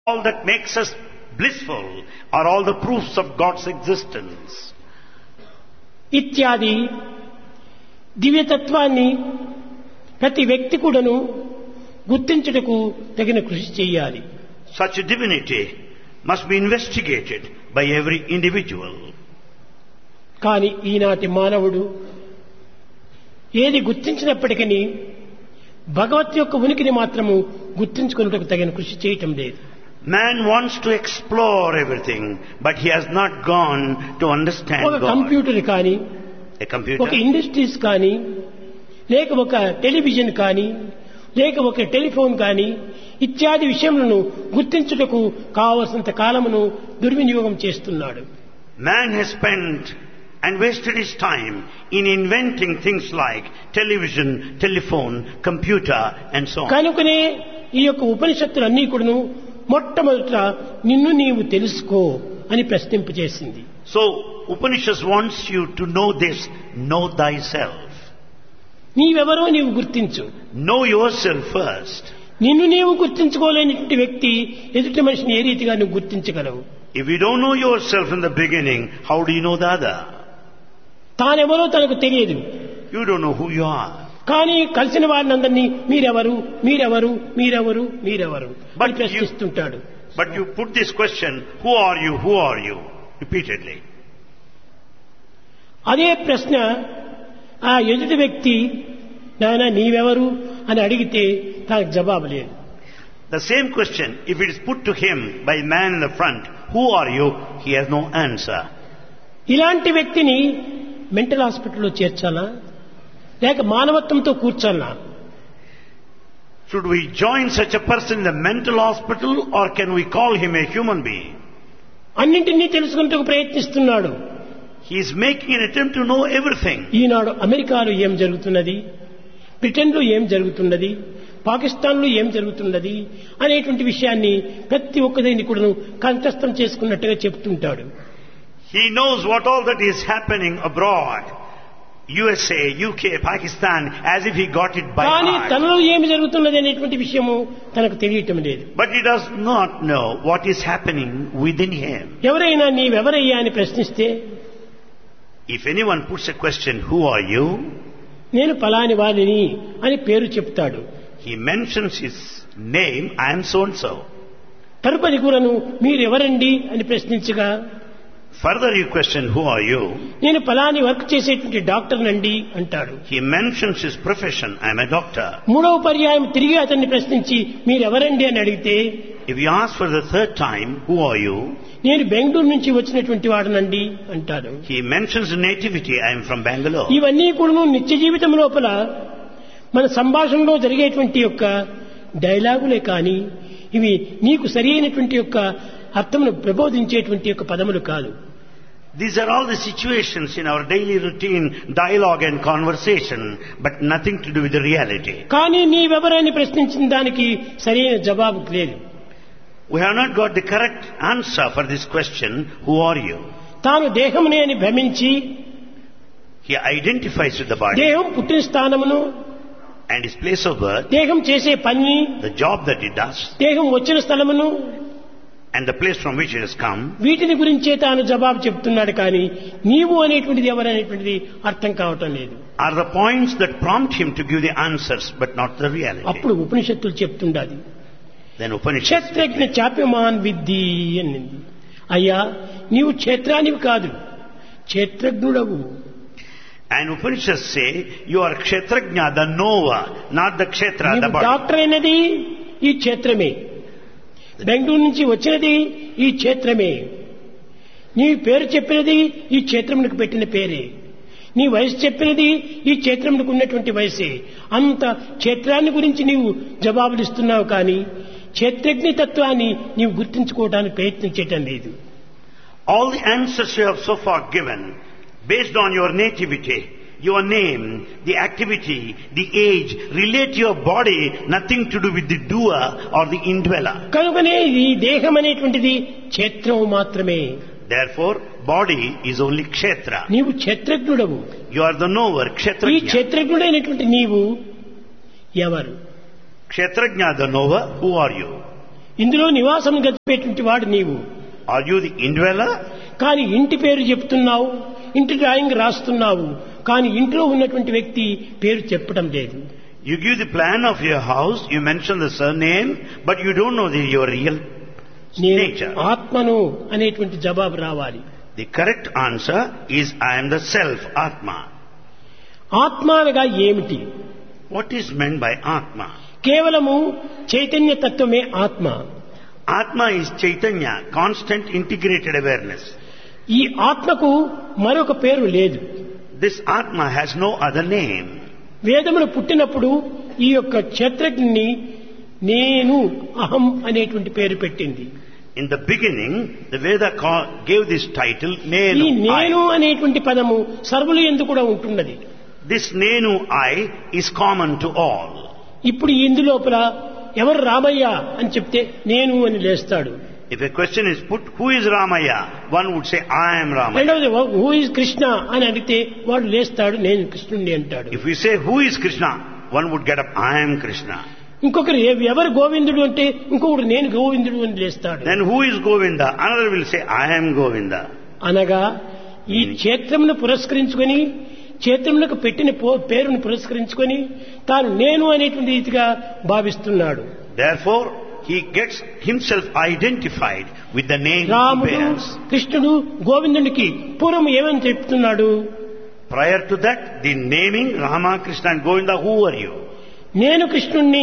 All that makes us blissful are all the proofs of God's existence. ఇత్యాది దివ్యతత్వాన్ని ప్రతి వ్యక్తి కూడాను గుర్తించుటకు తగిన కృషి చేయాలి. Such a divinity must be investigated by every individual. కానీ ఈనాటి మానవుడు ఏది గుర్తించినప్పటికీ భగవత్ యొక్క ఉనికిని మాత్రము గుర్తించుకున్నటకు తగిన కృషి చేయటం లేదు. Man wants to explore everything, but he has not gone to understand ఒక God. కంప్యూటర్ కానీ, A computer, ఒక ఇండస్ట్రీస్ కానీ, లేక ఒక టెలివిజన్ కానీ, లేక ఒక టెలిఫోన్ కానీ ఇత్యాది విషయములను గుర్తించుటకు కావలసినంత కాలమును దుర్వినియోగం చేస్తున్నాడు. man has spent and wasted his time in inventing things like television, telephone, computer and so on. కనుకనే ఈ యొక్క ఉపనిషత్తులన్నీ కూడాను మొట్టమొదట నిన్ను నీవు తెలుసుకో అని ప్రశ్నింపజేసింది. So Upanishad wants you to know this, know thyself. నీవెవరో నీవు గుర్తించు. Know yourself first. నిన్ను నీవు గుర్తించుకోలేనటువంటి వ్యక్తి ఎదుటి మనిషిని ఏ రీతిగా నువ్వు గుర్తించగలవు? If you don't know yourself in the beginning, how do you know the other? తానెవరో తనకు తెలియదు. You don't know who you are. కానీ కలిసిన వారినందరినీ మీరెవరు మీరెవరు మీరెవరు మీరెవరు But అని ప్రశ్నిస్తుంటాడు. But you put this question, who are you, repeatedly. అదే ప్రశ్న ఆ ఎదుటి వ్యక్తి నాయనా నీవెవరు అని అడిగితే తనకు జవాబు లేదు. The same question, if it is put to him by the man in the front, who are you, he has no answer. ఇలాంటి వ్యక్తిని మెంటల్ హాస్పిటల్లో చేర్చాలా లేక మానవత్వంతో కూర్చాలా? Should we join such a person in the mental hospital or can we call him a human being? అన్నింటినీ తెలుసుకుంటూ ప్రయత్నిస్తున్నాడు. He is making an attempt to know everything. ఈనాడు అమెరికాలో ఏం జరుగుతున్నది, బ్రిటన్లో ఏం జరుగుతున్నది, పాకిస్తాన్లో ఏం జరుగుతున్నది అనేటువంటి విషయాన్ని ప్రతి ఒక్కదాన్ని కూడా కంఠస్థం చేసుకున్నట్టుగా చెప్తుంటాడు. He knows what all that is happening abroad. USA, UK, Pakistan, as if he got it by కానీ heart. తనలో ఏమి జరుగుతున్నది అనేటువంటి విషయము తనకు తెలియటం లేదు. But he does not know what is happening within him. ఎవరైనా నీవెవరయ్యా అని ప్రశ్నిస్తే If anyone puts a question, who are you? నేను పలాని వారిని అని పేరు చెప్తాడు. He mentions his name, I am so and so. తరుపరి కూడాను మీరెవరండి అని ప్రశ్నించగా Further you question, who are you? నేను పలాని వర్క్ చేసేటువంటి డాక్టర్ నండి అంటాడు. He mentions his profession, I am a doctor. మూడవ పర్యాయం తిరిగి అతన్ని ప్రశ్నించి మీరెవరండి అని అడిగితే If you ask for the third time, who are you? నేను బెంగళూరు నుంచి వచ్చినటువంటి వాడనండి అంటాడు. He mentions nativity, I am from Bangalore. ఇవన్నీ కూడా నిత్య జీవితం లోపల మన సంభాషణలో జరిగేటువంటి యొక్క డైలాగులే కానీ ఇవి నీకు సరి అయినటువంటి యొక్క అర్థమును ప్రబోధించేటువంటి యొక్క పదములు కాదు. These are all the situations in our daily routine, dialogue and conversation, but nothing to do with the reality. కానీ నీవెవరని ప్రశ్నించిన దానికి సరైన జవాబు లేదు. We have not got the correct answer for this question, who are you? తాను దేహమునే అని భ్రమించి He identifies with the body దేహం పుట్టిన స్థానమును, and his place of birth, దేహం చేసే పని, the job that he does, దేహం వచ్చిన స్థలమును, and the place from which it has come. వీటిని గురించే తాను జవాబు చెప్తున్నాడు. కానీ నీవు అనేటువంటిది ఎవరనేటువంటిది అర్థం కావటం లేదు. Are the points that prompt him to give the answers, but not the reality. అప్పుడు ఉపనిషత్తులు చెప్తుండాలి. Then Upanishad, క్షేత్రజ్ఞ చాప్యమాన్ విద్ధి అనింది. అయ్యా నీవు క్షేత్రానివి కాదు, క్షేత్రజ్ఞుడవు. and Upanishads say, you are Kshetrajna, the knower, not the Kshetra, the నీవు body. డాక్టర్ అయినది ఈ క్షేత్రమే, బెంగళూరు నుంచి వచ్చినది ఈ క్షేత్రమే, నీ పేరు చెప్పినది ఈ క్షేత్రమునకు పెట్టిన పేరే, నీ వయసు చెప్పినది ఈ క్షేత్రమునకు ఉన్నటువంటి వయసే. అంత క్షేత్రాన్ని గురించి నీవు జవాబులు ఇస్తున్నావు కానీ క్షేత్రజ్ఞ తత్వాన్ని నీవు గుర్తించుకోవడానికి ప్రయత్నించటం లేదు. All the answers you have so far given, based on your nativity, your name, the activity, the age, relate to your body, nothing to do with the doer or the indweller. కనుకనే ఈ దేహం అనేటువంటిది క్షేత్రం మాత్రమే. Therefore, body is only Kshetra. నీవు క్షేత్రజ్ఞుడవు. You are the knower, ఈ Kshetrajna. క్షేత్రజ్ఞుడైనటువంటి నీవు ఎవరు? Kshetrajna, the knower, who are you? ఇందులో నివాసం గడిపేటువంటి వాడు నీవు. Are you the indweller? కానీ ఇంటి పేరు చెప్తున్నావు, ఇంటి డ్రాయింగ్ రాస్తున్నావు, కానీ ఇంట్లో ఉన్నటువంటి వ్యక్తి పేరు చెప్పడం లేదు. You give the plan of your house, you mention the surname, but you don't know your real నేను nature. ఆత్మను అనేటువంటి జవాబు రావాలి. The correct answer is I am the self, Atma. ఆత్మ అనగా ఏమిటి? What is meant by Atma? కేవలము చైతన్య తత్వమే ఆత్మ. Atma is Chaitanya, constant integrated awareness. ఈ ఆత్మకు మరొక పేరు లేదు. This Atma has no other name. వేదములు పుట్టినప్పుడు ఈ యొక్క క్షేత్రజ్ఞని నేను అహం అనేటువంటి పేరు పెట్టింది. In the beginning, the Veda gave this title, ఈ Nenu నేను I. అనేటువంటి పదము సర్వులు యందు కూడా ఉంటున్నది. This Nenu I is common to all. ఇప్పుడు ఇందులోపల ఎవరు రామయ్య అని చెప్తే నేను అని లేస్తాడు. If a question is put, who is Ramaya? One would say, I am Ramaya. రెండవది హూ ఇస్ కృష్ణ అని అడిగితే వాడు లేస్తాడు, నేను కృష్ణుడిని అంటాడు. If we say, who is Krishna? One would get up, I am Krishna. ఇంకొకరు ఎవరు గోవిందుడు అంటే ఇంకొకరు నేను గోవిందుడు అని లేస్తాడు. Then who is Govinda? Another will say, I am Govinda. అనగా ఈ క్షేత్రమును పురస్కరించుకొని, క్షేత్రములకు పెట్టిన పేరును పురస్కరించుకొని తాను నేను అనేటువంటి రీతిగా భావిస్తున్నాడు. Therefore, he gets himself identified with the name he రాముడు, bears. కృష్ణుడు, గోవిందునికి పూర్వం ఏమని చెప్తున్నాడు? Prior to that, the naming Rama, Krishna and Govinda, who are you? నేను కృష్ణుణ్ణి,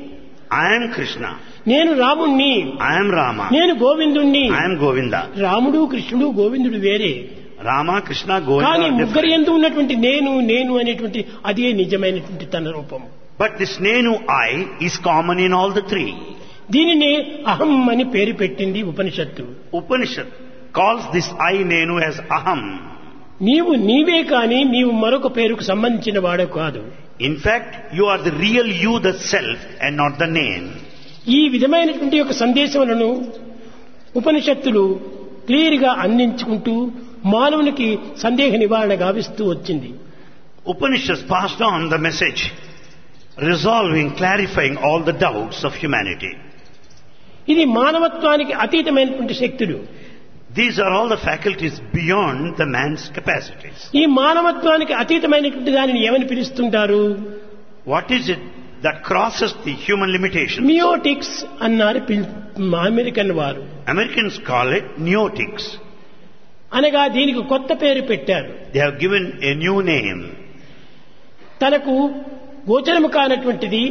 I am Krishna. నేను రాముణ్ణి, I am Rama. నేను గోవిందుణ్ణి. I am Govinda. రాముడు, కృష్ణుడు, గోవిందుడు వేరే. Rama, Krishna, Govinda కానీ are ముగ్గురు different. ఎందు ఉన్నటువంటి నేను నేను అనేటువంటి అదే నిజమైనటువంటి తన రూపం. But this Nenu I is common in all the three. దీనిని అహం అని పేరు పెట్టింది ఉపనిషత్తు. Upanishad calls this I Nenu as Aham. నీవు నీవే కాని నీవు మరొక పేరుకు సంబంధించిన వాడు కాదు. In fact, you are the real you, the self, and not the name. ఈ విధమైనటువంటి యొక్క సందేశములను ఉపనిషత్తులు క్లియర్ గా అందించుకుంటూ మానవునికి సందేహ నివారణ గావిస్తూ వచ్చింది. Upanishads passed on the message, resolving, clarifying all the doubts of humanity. ఇది మానవత్వానికి అతీతమైనటువంటి శక్తులు. These are all the faculties beyond the man's capacities. ఈ మానవత్వానికి అతీతమైనటువంటి దానిని ఏమని పిలుస్తుంటారు? What is it that crosses the human limitations? మియోటిక్స్ అన్నారు అమెరికన్ వారు. Americans call it neotics. అనగా దీనికి కొత్త పేరు పెట్టారు. They have given a new name. తనకు గోచరము కానటువంటిది,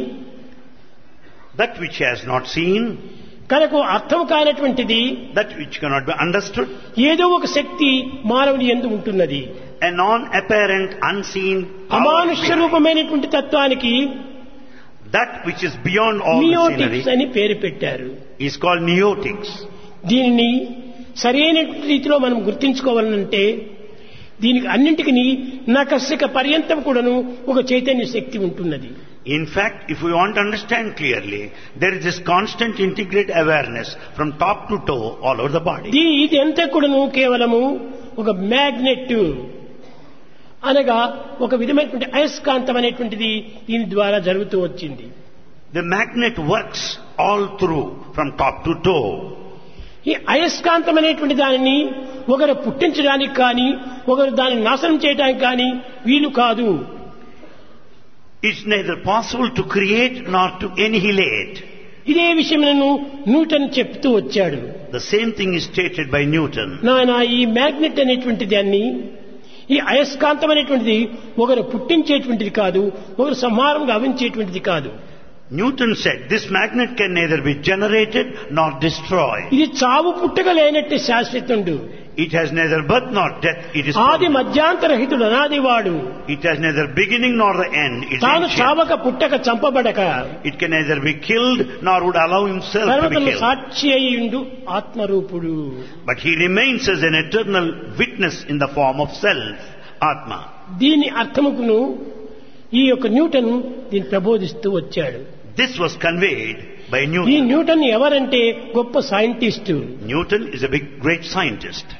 That which he has not seen, తనకు అర్థం కానటువంటిది, that which cannot be understood, ఏదో ఒక శక్తి మానవుని యందు ఉంటున్నది. a non-apparent, unseen power అమానుష్య behind. రూపమైనటువంటి తత్వానికి That which is beyond all the మియోటిక్స్ scenery అని పేరు పెట్టారు. is called neotics. దీనిని సరైన రీతిలో మనం గుర్తించుకోవాలంటే దీనికి అన్నింటికి నకసిక పర్యంతం కూడాను ఒక చైతన్య శక్తి ఉంటున్నది. In fact, if we want to understand clearly, there is this constant integrated awareness from top to toe all over the body. ఇది అంతా కూడాను కేవలము ఒక మ్యాగ్నెట్ అనగా ఒక విధమైనటువంటి అయస్కాంతం అనేటువంటిది దీని ద్వారా జరుగుతూ వచ్చింది. The magnet works all through from top to toe. ఈ అయస్కాంతం అనేటువంటి దానిని ఒకరు పుట్టించడానికి కానీ ఒకరు దాన్ని నాశనం చేయడానికి కానీ వీలు కాదు. It's neither possible to create nor to annihilate. ఇదే విషయములను న్యూటన్ చెప్తూ వచ్చాడు. The same thing is stated by Newton. నాయన ఈ మ్యాగ్నెట్ అనేటువంటి దాన్ని, ఈ అయస్కాంతం అనేటువంటిది ఒకరు పుట్టించేటువంటిది కాదు, ఒకరు సంహారం గావించేటువంటిది కాదు. Newton said this magnet can neither be generated nor destroyed. ఇది చావు పుట్టక లేనట్టు శాశ్వతుండు. It has neither birth nor death. It is ఆది permanent. మధ్యాంతరహితుడు అనాదివాడు. It has neither beginning nor the end. It's తాను ancient. చావక పుట్టక చంపబడక It can neither be killed nor would allow himself to be సర్వతను killed. Sakshi అయ్యుండు ఆత్మరూపుడు. But he remains as an eternal witness in the form of self, Atma. దీని అర్థముకును ఈ యొక్క Newton దీన్ని ప్రబోధిస్తూ వచ్చాడు. This was conveyed by ఈ Newton. Newton ఎవరంటే గొప్ప scientist. Newton is a great scientist.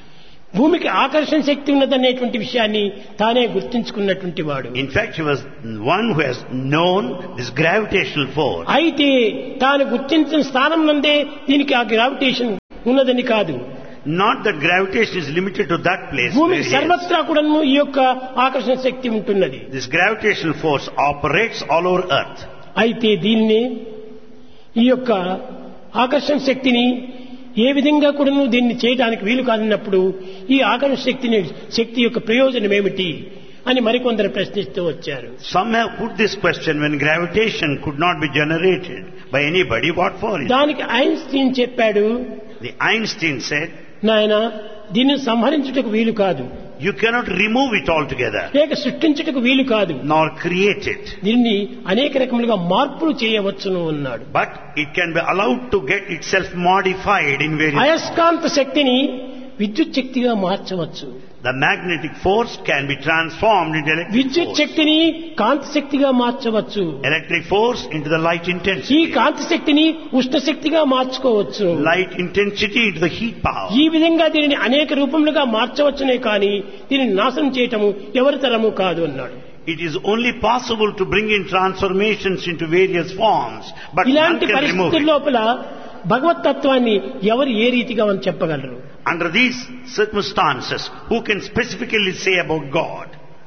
భూమికి ఆకర్షణ శక్తి ఉన్నదనేటువంటి విషయాన్ని తానే గుర్తించుకున్నటువంటి వాడు. In fact, he was one who has known this gravitational force. అయితే తాను గుర్తించిన స్థానం నందే దీనికి ఆ గ్రావిటేషన్ ఉన్నదని కాదు. Not that gravitation is limited to that place. భూమికి సర్వత్రా కూడా ఈ యొక్క ఆకర్షణ శక్తి ఉంటున్నది. This gravitational force operates all over earth. అయితే దీన్ని ఈ యొక్క ఆకర్షణ శక్తిని ఏ విధంగా కూడా దీన్ని చేయడానికి వీలు కాదన్నప్పుడు ఈ ఆకర్షణ శక్తి యొక్క ప్రయోజనం ఏమిటి అని మరికొందరు ప్రశ్నిస్తూ వచ్చారు. Some have put this question: when gravitation could not be generated by anybody, what for it? దానికి ఐన్స్టీన్ చెప్పాడు, The Einstein said, నాయన దీన్ని సంహరించుటకు వీలు కాదు, you cannot remove it altogether, లేక సృష్టించుటకు వీలు కాదు, nor create it. దీన్ని అనేక రకములుగా మార్పులు చేయవచ్చును అన్నాడు. But it can be allowed to get itself modified in various. అయస్కాంత శక్తిని విద్యుత్ శక్తిగా మార్చవచ్చు. The magnetic force can be transformed into electric విద్యుత్ force. శక్తిని కాంతి శక్తిగా మార్చవచ్చు. Electric force into the light ఈ intensity. కాంతి శక్తిని ఉష్ణ శక్తిగా మార్చుకోవచ్చు. Light intensity into the heat power. ఈ విధంగా దీనిని అనేక రూపములుగా మార్చవచ్చునే కానీ దీనిని నాశనం చేయటము ఎవరి తరము కాదు అన్నాడు. It is only possible to bring in transformations into various forms, but none ఇలాంటి can remove పరిస్థితుల it. లోపల భగవత్ తత్వాన్ని ఎవరు ఏ రీతిగా అని చెప్పగలరు? Under these circumstances, who can specifically say about God?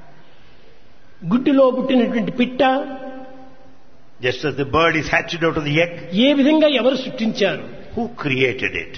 గుడ్డులో పుట్టినటువంటి పిట్ట Just as the bird is hatched out of the egg, ఏ విధంగా ఎవరు సృష్టించారు? who created it?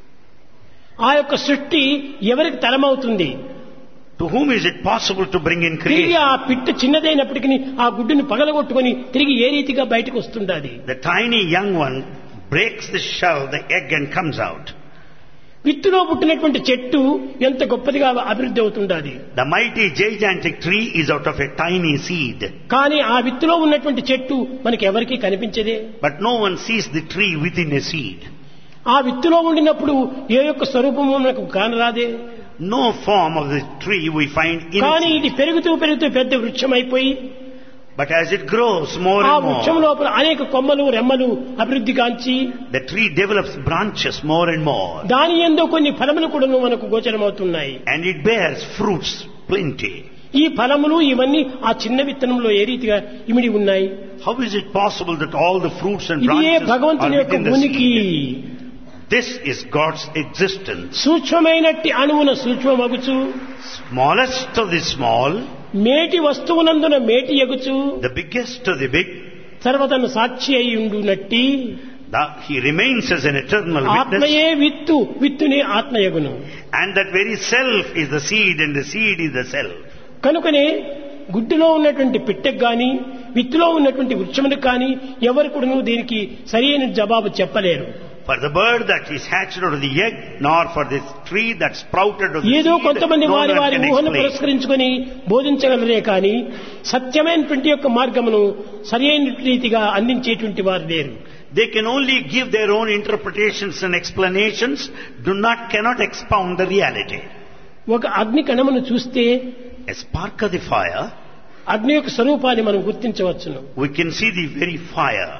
ఆ యొక్క సృష్టి ఎవరికి తరమవుతుంది? To whom is it possible to bring in తిరిగి creation? ఆ పిట్ట చిన్నదైనప్పటికీ ఆ గుడ్డుని పగలగొట్టుకొని తిరిగి ఏ రీతిగా బయటకు వస్తుండాది? The tiny young one breaks the shell, the egg, and comes out. విత్తులో పుట్టినటువంటి చెట్టు ఎంత గొప్పదిగా అభివృద్ధి అవుతుండాది. The mighty gigantic tree is out of a tiny seed. కానీ ఆ విత్తులో ఉన్నటువంటి చెట్టు మనకి ఎవరికీ కనిపించదే. But no one sees the tree within a seed. ఆ విత్తులో ఉండినప్పుడు ఏ యొక్క స్వరూపము మనకు కానరాదే. No form of the tree we find in కానీ it. ఇది పెరుగుతూ పెరుగుతూ పెద్ద వృక్షం అయిపోయి But as it grows more ఆ and వృక్షం more, లోపల అనేక కొమ్మలు రెమ్మలు అభివృద్ధి కాంచి the tree develops branches more and more. దాని యందు కొన్ని ఫలములు కూడా మనకు గోచరమవుతున్నాయి. And it bears fruits plenty. ఈ ఫలములు ఇవన్నీ ఆ చిన్న విత్తనంలో ఏ రీతిగా ఇమిడి ఉన్నాయి? How is it possible that all the fruits and ఇది ఏ branches are భగవంతుని యొక్క within the ఉనికి. seed? This is God's existence. సూక్ష్మమైనట్టి అణువున సూక్ష్మమగుచు, Smallest of the small, మేటి వస్తువునందున మేటి ఎగుచు, the biggest of the big, సర్వతను సాక్షి అయి ఉండునట్టి He remains as an eternal witness. ఆత్మయే విత్తు, విత్తునే ఆత్మయగును. And that very self is the seed and the seed is the self. కనుకనే గుడ్డులో ఉన్నటువంటి పిట్టకు గాని విత్తులో ఉన్నటువంటి వృక్షములకు కానీ ఎవరు కూడా దీనికి సరైన జవాబు చెప్పలేరు. For the bird that is hatched out of the egg, nor for this tree that sprouted of the ఏదో seed, కొంతమంది no వారి one వారి can ఊహను explain. పురస్కరించుకొని బోధించగలరే కానీ సత్యమైనటువంటి యొక్క మార్గమును సరైన రీతిగా అందించేటువంటి వారు లేరు. They can only give their own interpretations and explanations, cannot expound the reality. ఒక అగ్ని కణమును చూస్తే A spark of the fire, అగ్ని యొక్క స్వరూపాన్ని మనం గుర్తించవచ్చును. we can see the very fire.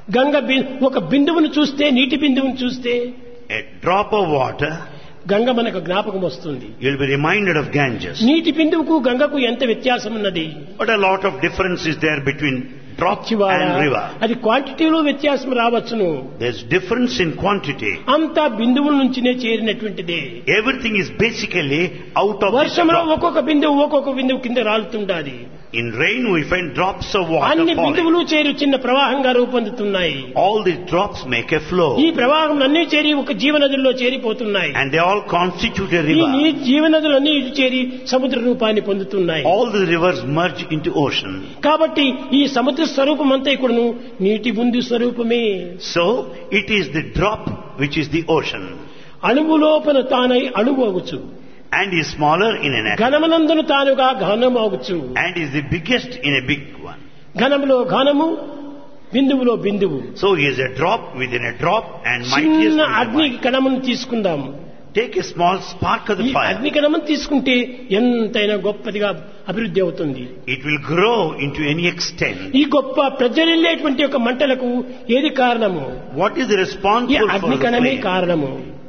ఒక బిందువును చూస్తే, నీటి బిందువును చూస్తే A drop of water, Ganga మనకు జ్ఞాపకం వస్తుంది. you'll be reminded of Ganges. నీటి బిందువుకు గంగకు ఎంత వ్యత్యాసం ఉన్నది? But a lot of difference is there between drop చివాడ, and river. అది క్వాంటిటీలో వ్యత్యాసం రావచ్చును. There's difference in quantity. అంతా బిందువుల నుంచినే చేరినటువంటిదే. Everything is basically out of this వర్షంలో drop. ఒక్కొక్క బిందువు కింద రాలుతుండాది. In rain we find drops of water అన్ని falling. బిందువులు చేరి చిన్న ప్రవాహంగా రూపొందుతున్నాయి. All these drops make a flow. ఈ ప్రవాహం అన్ని చేరి ఒక జీవనదుల్లో చేరిపోతున్నాయి. And they all constitute a ఈ river. జీవనదులన్నీ ఇటు చేరి సముద్ర రూపాన్ని పొందుతున్నాయి. All the rivers merge into ocean. కాబట్టి ఈ సముద్ర స్వరూపం అంతా ఇక్కడను నీటి బిందు స్వరూపమే. So it is the drop which is the ocean. అణువు లోపల తానై అణువు అగుచు, And is smaller in an atom. ఘనమునందును తానుగా ఘనం అగుచు. And is the biggest in a big one. ఘనములో ఘనము, బిందువులో బిందువు. So he is a drop within a drop and mightiest చిన్న within a అగ్ని mighty. కణమును తీసుకుందాం. Take a small spark of ఈ the fire. అగ్ని కణమును తీసుకుంటే ఎంతైనా గొప్పదిగా అభివృద్ధి అవుతుంది. It will grow into any extent. ఈ గొప్ప ప్రజ్వలిల్లేటువంటి ఒక మంటలకు ఏది కారణము? What is ఈ responsible for అగ్ని the కణమే flame? కారణము.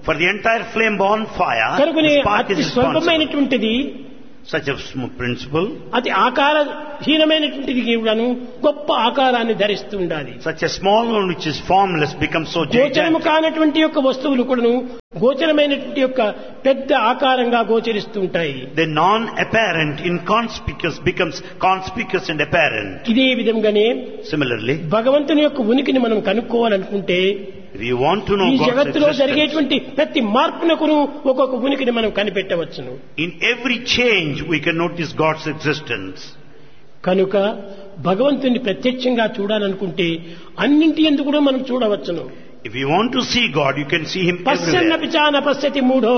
For the entire flame bonfire, కనుకనే the spark అతి is responsible. స్వల్పమైనటువంటిది, Such a principle, అతి ఆకారహీనమైనటువంటిది కూడాను గొప్ప ఆకారాన్ని ధరిస్తూ ఉండాలి. such a small one which is formless becomes so గోచరము gigantic. కానటువంటి యొక్క వస్తువులు కూడాను గోచరమైనటువంటి యొక్క పెద్ద ఆకారంగా గోచరిస్తూ ఉంటాయి. The non-apparent, inconspicuous becomes conspicuous and apparent. ఇదే విధంగానే Similarly, భగవంతుని యొక్క ఉనికిని మనం కనుక్కోవాలనుకుంటే if you want to know ఈ God's జగత్తులో existence, జరిగేటువంటి ప్రతి మార్పునకును ఒక్కొక్క ఉనికిని మనం కనిపెట్టవచ్చును. in every change we can notice God's existence. కనుక భగవంతుని ప్రత్యక్షంగా చూడాలనుకుంటే అన్నింటి యందు కూడా మనం చూడవచ్చును. If you want to see God, you can see Him everywhere. పశ్యన్నపి చాన పశ్యతి మూఢో,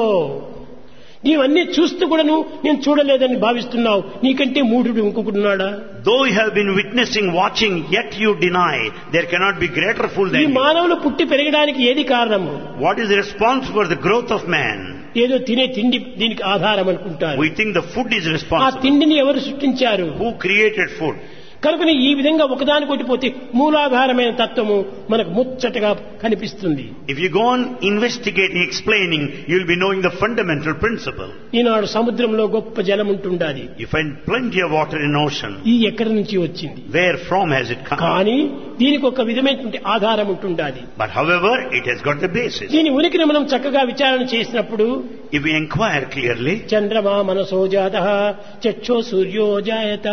నీవన్నీ చూస్తూ కూడాను నేను చూడలేదని భావిస్తున్నావు, నీకంటే మూఢుడు ఇంకొకడున్నాడా? Though you have been witnessing, watching, yet you deny, there cannot be greater fool ఈ than you. మానవులు పుట్టి పెరగడానికి ఏది కారణము? What is responsible for the growth of man? ఏదో తినే తిండి దీనికి ఆధారం అనుకుంటారు. We think the food is ఆ responsible. తిండిని ఎవరు సృష్టించారు? Who created food? కనుక ఈ విధంగా ఒకదాని కొట్టిపోతే మూలాధారమైన తత్వము మనకు ముచ్చటగా కనిపిస్తుంది. If you go on investigating, explaining, you will be knowing the fundamental principle. ఈనాడు సముద్రంలో గొప్ప జలం ఉంటుండాలి. You find plenty of water in ocean. ఈ ఎక్కడి నుంచి వచ్చింది? Where from has it come? కానీ దీనికి ఒక విధమైనటువంటి ఆధారం ఉంటుండాలి. But however, it has got the basis. దీని ఉనికిని మనం చక్కగా విచారణ చేసినప్పుడు If we inquire clearly, చంద్రమా మనసో జాతః చక్షో సూర్యో జాయత,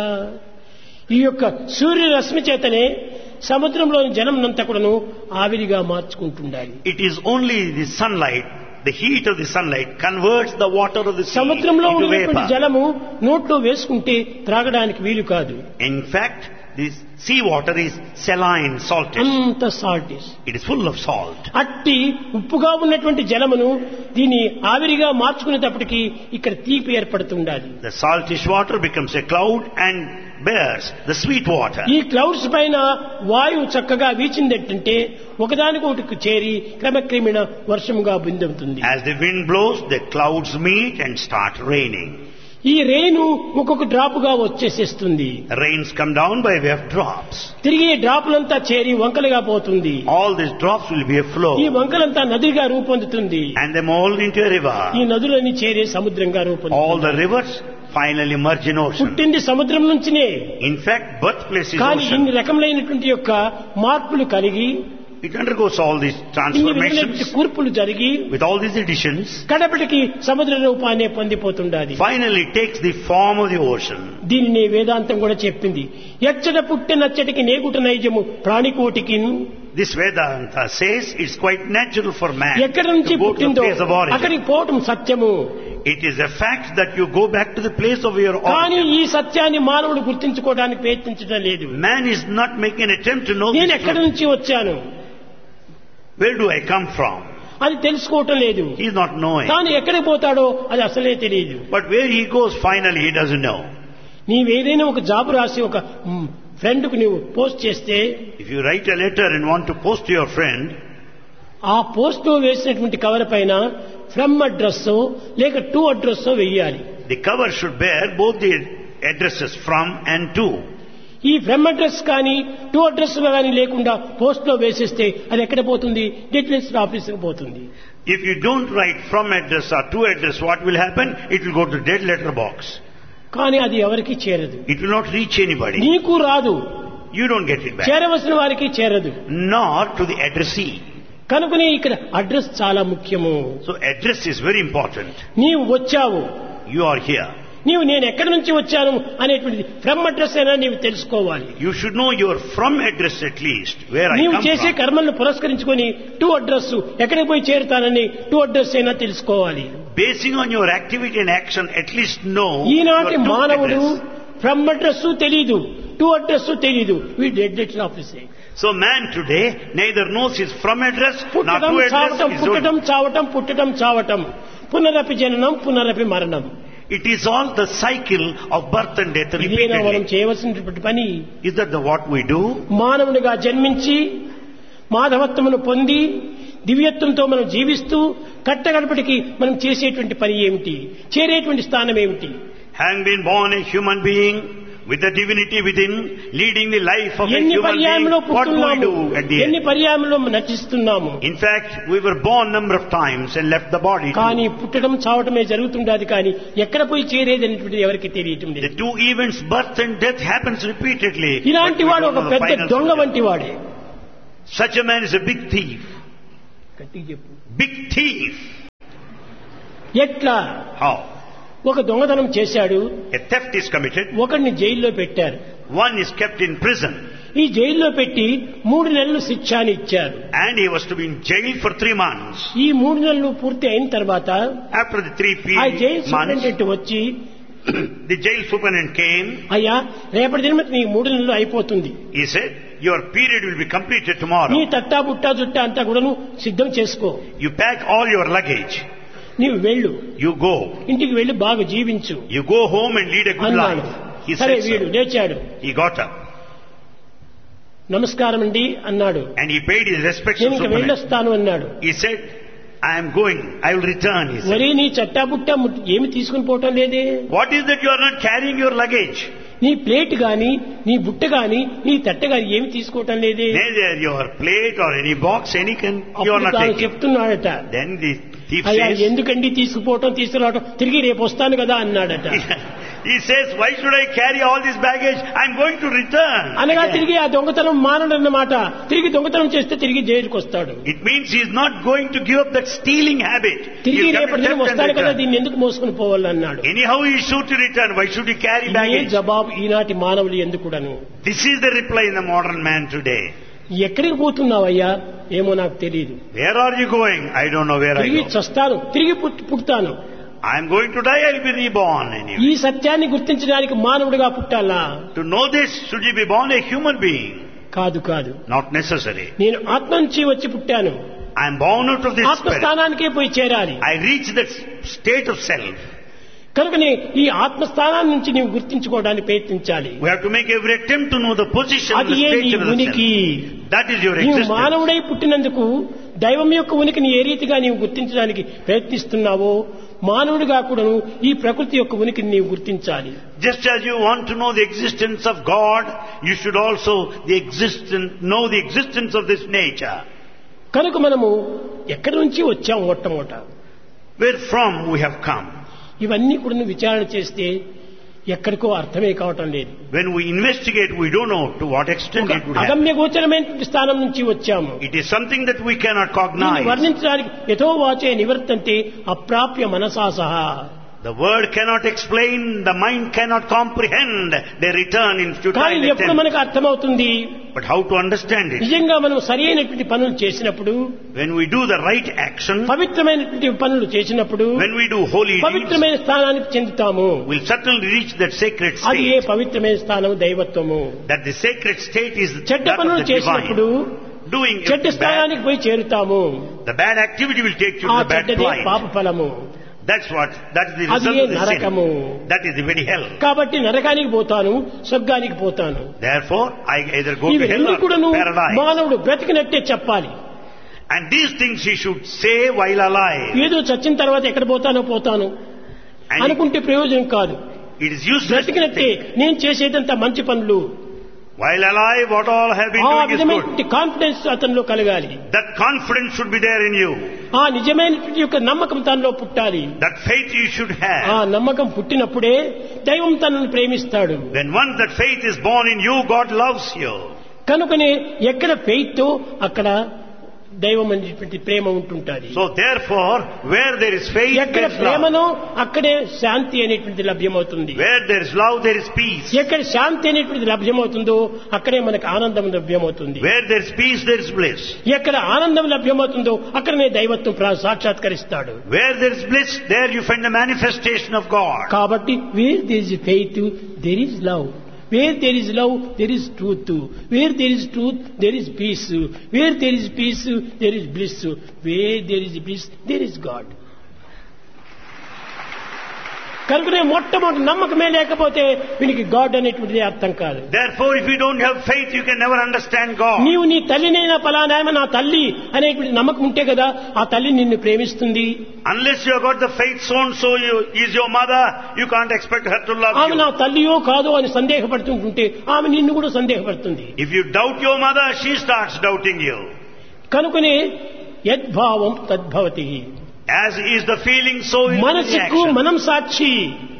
ఈ యొక్క సూర్యరశ్మి చేతనే సముద్రంలోని జలమునంతా కూడాను ఆవిరిగా మార్చుకుంటుండాలి. it is only the sunlight, the heat of the sunlight converts the water of the sea సముద్రంలో into ఉన్నటువంటి vapor. జలము నోట్లో వేసుకుంటే త్రాగడానికి వీలు కాదు. In fact, this sea water is saline, salted. అంత salt. It is full of salt. అట్టి ఉప్పుగా ఉన్నటువంటి జలమును దీన్ని ఆవిరిగా మార్చుకునేటప్పటికి ఇక్కడ తీపి ఏర్పడుతుండాలి. The saltish water becomes a cloud and bears the sweet water. ఈ క్లౌడ్స్ పైన వాయువు చక్కగా వీచిందంటే ఒకదానికొకటి చేరి క్రమక్రమేణ వర్షముగా బిందుతుంది. As the wind blows, the clouds meet and start raining. ఈ రెయిను ఒక్కొక్క డ్రాపుగా వచ్చేసేస్తుంది. Rains come down by way of drops. తిరిగి డ్రాపులంతా చేరి వంకలుగా పోతుంది. All these drops will be a flow. ఈ వంకలంతా నదిగా రూపొందుతుంది. And they mold into a river. ఈ నదులన్నీ చేరి సముద్రంగా All రూపొందుతుంది. the rivers finally merge in ocean. పుట్టింది సముద్రం నుంచినే. In fact, birthplace is కానీ ocean. ఇన్ని రకములైనటువంటి యొక్క మార్పులు కలిగి It undergoes all these ఇన్ని transformations విధమైనటువంటి కూర్పులు జరిగి with all these additions. కడపటికి సముద్ర రూపాన్ని పొందిపోతుండాలి. Finally takes the form of the ocean. దీనిని వేదాంతం కూడా చెప్పింది. ఎచ్చట పుట్టినచ్చటికి నేగుట నైజము ప్రాణికోటికి. This Vedanta says it's quite natural for man ఎక్కడి నుంచి to go to the పుట్టిందో place of origin. అక్కడికి పోవటం సత్యము. It is a fact that you go back to the place of your కానీ origin. ఈ సత్యాన్ని మానవుడు గుర్తించుకోవడానికి ప్రయత్నించడం లేదు. Man is not making an attempt to know నేను this ఎక్కడి truth. నుంచి వచ్చాను Where do I come from? అది తెలుసుకోవటం లేదు. He is not knowing. కానీ ఎక్కడికి పోతాడో అది అసలే తెలియదు. But where he goes finally, he doesn't know. నీవేదైనా ఒక జాబ్ రాసి ఒక ఫ్రెండ్ కు నువ్వు పోస్ట్ చేస్తే If you write a letter and want to post to your friend, ఆ పోస్ట్ లో వేసినటువంటి కవర్ పైన ఫ్రమ్ అడ్రస్ లేక టు అడ్రస్ వెయ్యాలి. the cover should bear both the addresses from and to. ఈ ఫ్రమ్ అడ్రస్ కానీ to address కానీ లేకుండా పోస్ట్ లో వేసేస్తే అది ఎక్కడ పోతుంది? డెడ్ లిస్ట్ ఆఫీస్కి పోతుంది. If you don't write from address or to address, what will happen? It will go to dead letter box. కానీ అది ఎవరికి చేరదు. It will not reach anybody. నీకు రాదు, You don't get it back. చేరవలసిన వారికి చేరదు. Nor to the addressee. కనుకనే ఇక్కడ address చాలా ముఖ్యము. So address is very important. నీవు వచ్చావు, You are here. నీవు నేను ఎక్కడి నుంచి వచ్చాను అనేటువంటిది ఫ్రమ్ అడ్రస్ అయినా నీవు తెలుసుకోవాలి. You should know your from address at least, where I నీవు come చేసే from. కర్మలను పురస్కరించుకొని టు అడ్రస్ ఎక్కడికి పోయి చేరుతానని టు అడ్రస్ అయినా తెలుసుకోవాలి. Basing on your activity and action, at least know ఈనాటి your to మానవుడు address. ఫ్రమ్ అడ్రస్ తెలీదు, టు అడ్రస్ తెలీదు. We did letter ఆఫీసే. So man today neither knows his from address nor పుట్టడం to address. చావటం, His పుట్టడం own. చావటం, పుట్టడం చావటం, పునరపి జననం పునరపి మరణం. It is all the cycle of birth and death ఇదేనా మనం repeatedly. చేయవలసినటువంటి పని? Is that what we do? మానవునిగా జన్మించి మాధవత్వమును పొంది దివ్యత్వంతో మనం జీవిస్తూ కట్టగడపటికి మనం చేసేటువంటి పని ఏమిటి? చేరేటువంటి స్థానం ఏమిటి? Having been born a human being, with the divinity within, leading the life of a ఎన్ని human పర్యాయంలో being, what do we పుట్టున్నాము, do at the ఎన్ని end? పర్యాయంలో నటిస్తున్నాము. In fact, we were born number of times and left the body too. కానీ పుట్టడం చావటమే జరుగుతుండదు, కానీ ఎక్కడ పోయి చేరేది అనేటువంటిది ఎవరికి తెలియటం The లేదు. two events, birth and death, happens repeatedly. ఇలాంటి but we వాడు don't ఒక know the పెద్ద final దొంగ solution. వంటి వాడే. Such a man is a big thief. గట్టిగా చెప్పు. Big thief. ఎట్లా? How? ఒక దొంగతనం చేశాడు, A theft is committed. ఒకడిని జైల్లో పెట్టారు. One is kept in prison. ఈ జైల్లో పెట్టి 3 నెలలు శిక్ష అని ఇచ్చారు. And he was to be in jail for 3 months. ఈ 3 నెలలు పూర్తి అయిన తర్వాత After the 3 ఆ జైలు months, సూపరింటెండెంట్ వచ్చి, the jail superintendent came. అయ్యా రేపటి దిన నీ 3 నెలలు అయిపోతుంది, He said, your period will be completed tomorrow. నీ తట్టా బుట్టా జుట్టా అంతా కూడాను సిద్ధం చేసుకో, You pack all your luggage. నీవు వెళ్ళు, You go. ఇంటికి వెళ్లి బాగా జీవించు You go home and lead a good అన్నాడు. life. He సరే said వీడు so. లేచాడు. He got up నమస్కారం అండి అన్నాడు. and he paid his respects to నేను the ఇంక superintendent. వెళ్ళొస్తాను అన్నాడు. He said, I am going. I will return. He said. వరే నీ చట్టా బుట్టా ఏమి తీసుకుని పోవటం లేదే, What is that you are not carrying your luggage? నీ ప్లేట్ గాని నీ బుట్ట గాని నీ తట్ట గాని ఏమి తీసుకోవటం లేదే. Neither your plate or any box, any can you are అప్పుడు not తాను taking. చెప్తున్నాడట, Then the thief అయ్యా says, ఎందుకండి తీసుకుపోవటం తీసుకురావటం, తిరిగి రేపు వస్తాను కదా అన్నాడట. he says, why should I carry all this baggage? I am going to return. అనగా again. తిరిగి ఆ దొంగతనం మానడన్నమాట. తిరిగి దొంగతనం చేస్తే తిరిగి జైలుకి వస్తాడు. It means he is not going to give up that stealing habit. తిరిగి He'll come రేపటి to దినం theft and వస్తాడు కదా, return. దీన్ని ఎందుకు మోసుకుని పోవాలన్నాడు. Anyhow he is sure to return. Why should he carry ఇదే baggage? జవాబు ఈనాటి మానవులు ఎందుకుడను. This is the reply in the modern man today. ఎక్కడికి పోతున్నావయ్యా, ఏమో నాకు తెలియదు, Where are you going? I don't know where I తిరిగి go. చస్తాను, తిరిగి పుడతాను. I am going to die. I will be reborn anyway. ఈ సత్యాన్ని గుర్తించడానికి మానవుడిగా పుట్టాలా? To know this, should you be born a human being? కాదు కాదు, Not necessary. నేను ఆత్మ నుంచి వచ్చి పుట్టాను, I am born out of this spirit. ఆత్మస్థానానికే పోయి చేరాలి. I reach that state of self. కనుకనే ఈ ఆత్మస్థానాన్ని నుంచి నీవు గుర్తించుకోవడానికి ప్రయత్నించాలి. We have to make every attempt to know the position and అది the ఏ నీ stature of the ఉనికి. self. That is your నీవు existence. మానవుడై పుట్టినందుకు దైవం యొక్క ఉనికిని ఏ రీతిగా నీవు గుర్తించడానికి ప్రయత్నిస్తున్నావో, మానవుడిగా కూడాను ఈ ప్రకృతి యొక్క ఉనికిని నీవు గుర్తించాలి. Just as you want to know the existence of God, you should also know the existence of this nature. కనుక మనము ఎక్కడి నుంచి వచ్చాము మొట్టమొదట, Where from we have come. ఇవన్నీ కూడా విచారణ చేస్తే ఎక్కడికో అర్థమే కావటం లేదు. When we investigate, we don't know to what extent it would happen. అగమ్య గోచరమైన స్థానం నుంచి వచ్చాము. It is something that we cannot దీన్ని cognize. వర్ణించడానికి యథో వాచే నివర్తంతే అప్రాప్య మనసా సహా. The word cannot explain, the mind cannot comprehend. They return in కానీ futile ఎప్పుడు attempt. మనకు అర్థమవుతుంది, But how to understand it? నిజంగా మనం సరి అయినటువంటి పనులు చేసినప్పుడు, When we do the right action, పవిత్రమైనటువంటి పనులు చేసినప్పుడు when we do holy deeds, పవిత్రమైన స్థానానికి చెందుతాము. we'll certainly reach that sacred అది ఏ state. పవిత్రమైన స్థానం దైవత్వము. That the sacred state is చెడ్డ that of పనులు the చేసినప్పుడు divine. Doing చెడ్డ bad, స్థానానికి పోయి చేరుతాము. the bad activity will take you ఆ to the bad చెడ్డదే plight. పాప ఫలము. That is the అది result ఏ of the నరకము. sin. That is the very hell. కాబట్టి నరకానికి పోతాను, స్వర్గానికి పోతాను. Therefore, I either go to hell ఇవన్నీ or కూడాను paradise. మానవుడు బ్రతికినట్టే చెప్పాలి. And these things he should say while alive. ఏదో చచ్చిన తర్వాత ఎక్కడ పోతానో పోతాను And అనుకుంటే ప్రయోజనం కాదు. it is useless to బ్రతికినట్టే think. నేను చేసేదంతా మంచి పనులు, While alive, what all have been ఆ doing is good. విధమైనటువంటి కాన్ఫిడెన్స్ అతనిలో కలగాలి. That confidence should be there in you. ఆ నిజమైనటువంటి యొక్క నమ్మకం తనలో పుట్టాలి. That faith you should ఆ have. నమ్మకం పుట్టినప్పుడే దైవం తనను ప్రేమిస్తాడు. When once that faith is born in you, God loves you. కనుకనే ఎక్కడ ఫెయిత్ అక్కడ దైవం అనేటువంటి ప్రేమ ఉంటుంటుంది. So therefore, where there is faith, ఎక్కడ there is love. ప్రేమనో అక్కడే శాంతి అనేటువంటిది లభ్యమవుతుంది. Where there is love, there is peace. ఎక్కడ శాంతి అనేటువంటిది లభ్యమవుతుందో అక్కడే మనకు ఆనందం లభ్యమవుతుంది. Where there is peace, there is bliss. ఎక్కడ ఆనందం లభ్యమవుతుందో అక్కడనే దైవత్వం సాక్షాత్కరిస్తాడు. Where there is bliss, there you find the manifestation of God. కాబట్టి wear there is faith there is love, wear there is love there is truth, wear there is truth there is piece, wear there is piece there is bliss, wear there is bliss there is God. కనుకనే మొట్టమొదటి నమ్మకమే లేకపోతే వీనికి God అనేటువంటిది అర్థం కాదు. Therefore, if you don't have faith, you can never understand God. నీవు నీ తల్లినైనా ఫలానాయమ నా తల్లి అనేటువంటి నమ్మకం ఉంటే కదా ఆ తల్లి నిన్ను ప్రేమిస్తుంది. Unless you have got the faith so and so is your mother, you can't expect her to love ఆమె నా you. తల్లియో కాదో అని సందేహపడుతుంటుంటే ఆమె నిన్ను కూడా సందేహపడుతుంది. If you doubt your mother, she starts doubting you. కనుకనే యద్భావం తద్భవతి. As is the feeling, so is the మనసుకు reaction. మనం సాక్షి,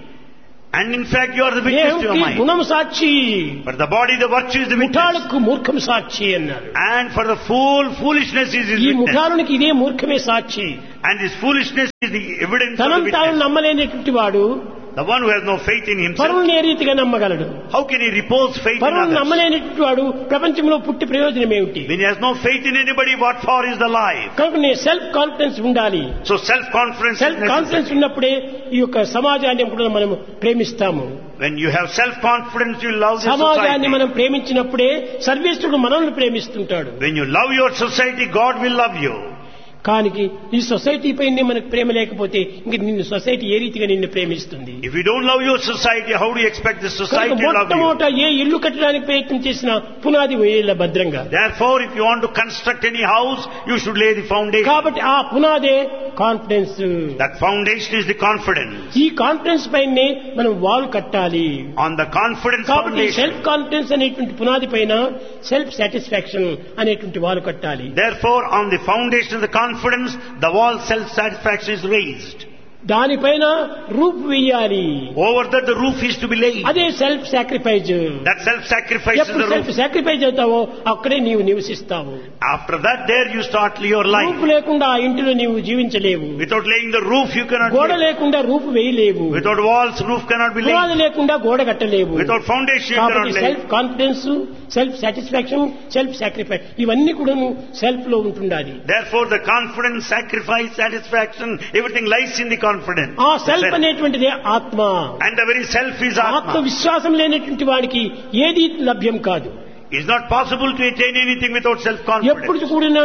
And in fact, you are the witness to your దేహంకి mind. గుణం సాక్షి, For the body, the virtue is the witness. ముఠాలకు మూర్ఖం సాక్షి అన్నారు. And for the fool, foolishness is his ఈ witness. ముఠాలనికి ఇదే మూర్ఖమే సాక్షి. And this foolishness is the evidence of the తనం తాను witness. నమ్మలేనటువంటి వాడు The one who has no faith in himself, పరువుని ఏ రీతిగా నమ్మగలడు? how can he repose faith in పరువుని others? నమ్మలేనటువంటి వాడు ప్రపంచంలో పుట్టి ప్రయోజనం ఏమిటి? When he has no faith in anybody, what for is the life? కనుక నేను సెల్ఫ్ కాన్ఫిడెన్స్ ఉండాలి. So self-confidence is self confidence necessary. ఉన్నప్పుడే ఈ యొక్క సమాజాన్ని కూడా మనం ప్రేమిస్తాము. When you have self-confidence, you love the సమాజాన్ని society. మనం ప్రేమించినప్పుడే సర్వేశ్వరుడు మనల్ని ప్రేమిస్తుంటాడు. When you love your society, God will love you. కానీ ఈ సొసైటీ పైనే మనకు ప్రేమ లేకపోతే ఇంక నిన్ను సొసైటీ ఏ రీతిగా నిన్ను ప్రేమిస్తుంది? If you don't love your society, how do you expect the society to love you? మొట్టమొదట ఏ ఇల్లు కట్టడానికి ప్రయత్నం చేసినా పునాది వేయాలి భద్రంగా. Therefore, if you want to construct any house, you should lay the foundation. కాబట్టి ఆ పునాదే confidence. That foundation is the confidence. ఈ కాన్ఫిడెన్స్ పైనే మనం వాల్ కట్టాలి. On the confidence కాబట్టి foundation. సెల్ఫ్ కాన్ఫిడెన్స్ అనేటువంటి పునాది పైన సెల్ఫ్ సాటిస్ఫాక్షన్ అనేటువంటి వాల్ కట్టాలి. Therefore, on the foundation of the confidence, the wall self-satisfaction is raised. దానిపైన రూప్ వేయాలి. Over that, the roof is to be laid. అదే self sacrifice. That self-sacrifice is ఎప్పుడు the self roof. Sacrifice అవుతావో అక్కడే నీవు నివసిస్తావు. After that, there you start your life. రూపు లేకుండా ఆ ఇంటిలో నీవు జీవించలేవు. Without laying the roof, you cannot గోడ live. లేకుండా రూపు వేయలేవు. Without walls, roof cannot be పునాది laid. లేకుండా గోడ కట్టలేవు. Without foundation, you కాబట్టి cannot self lay. Confidence, self satisfaction, self sacrifice ఇవన్నీ కూడా సెల్ఫ్ లో ఉంటుండాలి. Therefore, the confidence, sacrifice, satisfaction, everything lies in the confidence. ఆ The సెల్ఫ్ self. అనేటువంటిదే ఆత్మ. And the very self is Atma. ఆత్మవిశ్వాసం లేనటువంటి వాడికి ఏది లభ్యం కాదు. It's not possible to attain anything without ఎప్పుడు self-confidence. కూడా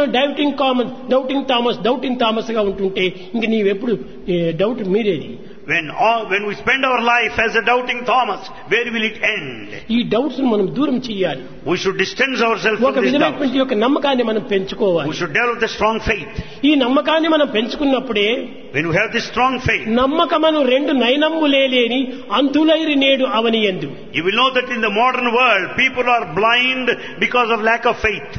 డౌటింగ్ థామస్ గా ఉంటుంటే ఇంక నీవెప్పుడు doubt మీరేది? When we spend our life as a doubting Thomas, where will it end? ఈ డౌట్స్ మనం దూరం చేయాలి. We should distance ourselves ఒక from this doubt. విధమైనటువంటి యొక్క నమ్మకాన్ని మనం పెంచుకోవాలి. We should develop the strong faith. ఈ నమ్మకాన్ని మనం పెంచుకున్నప్పుడే When we have this strong faith, నమ్మకమను రెండు నయనమ్ములేని అంతులైరి నేడు అవనియందు. you will know that in the modern world, people are blind because of lack of faith.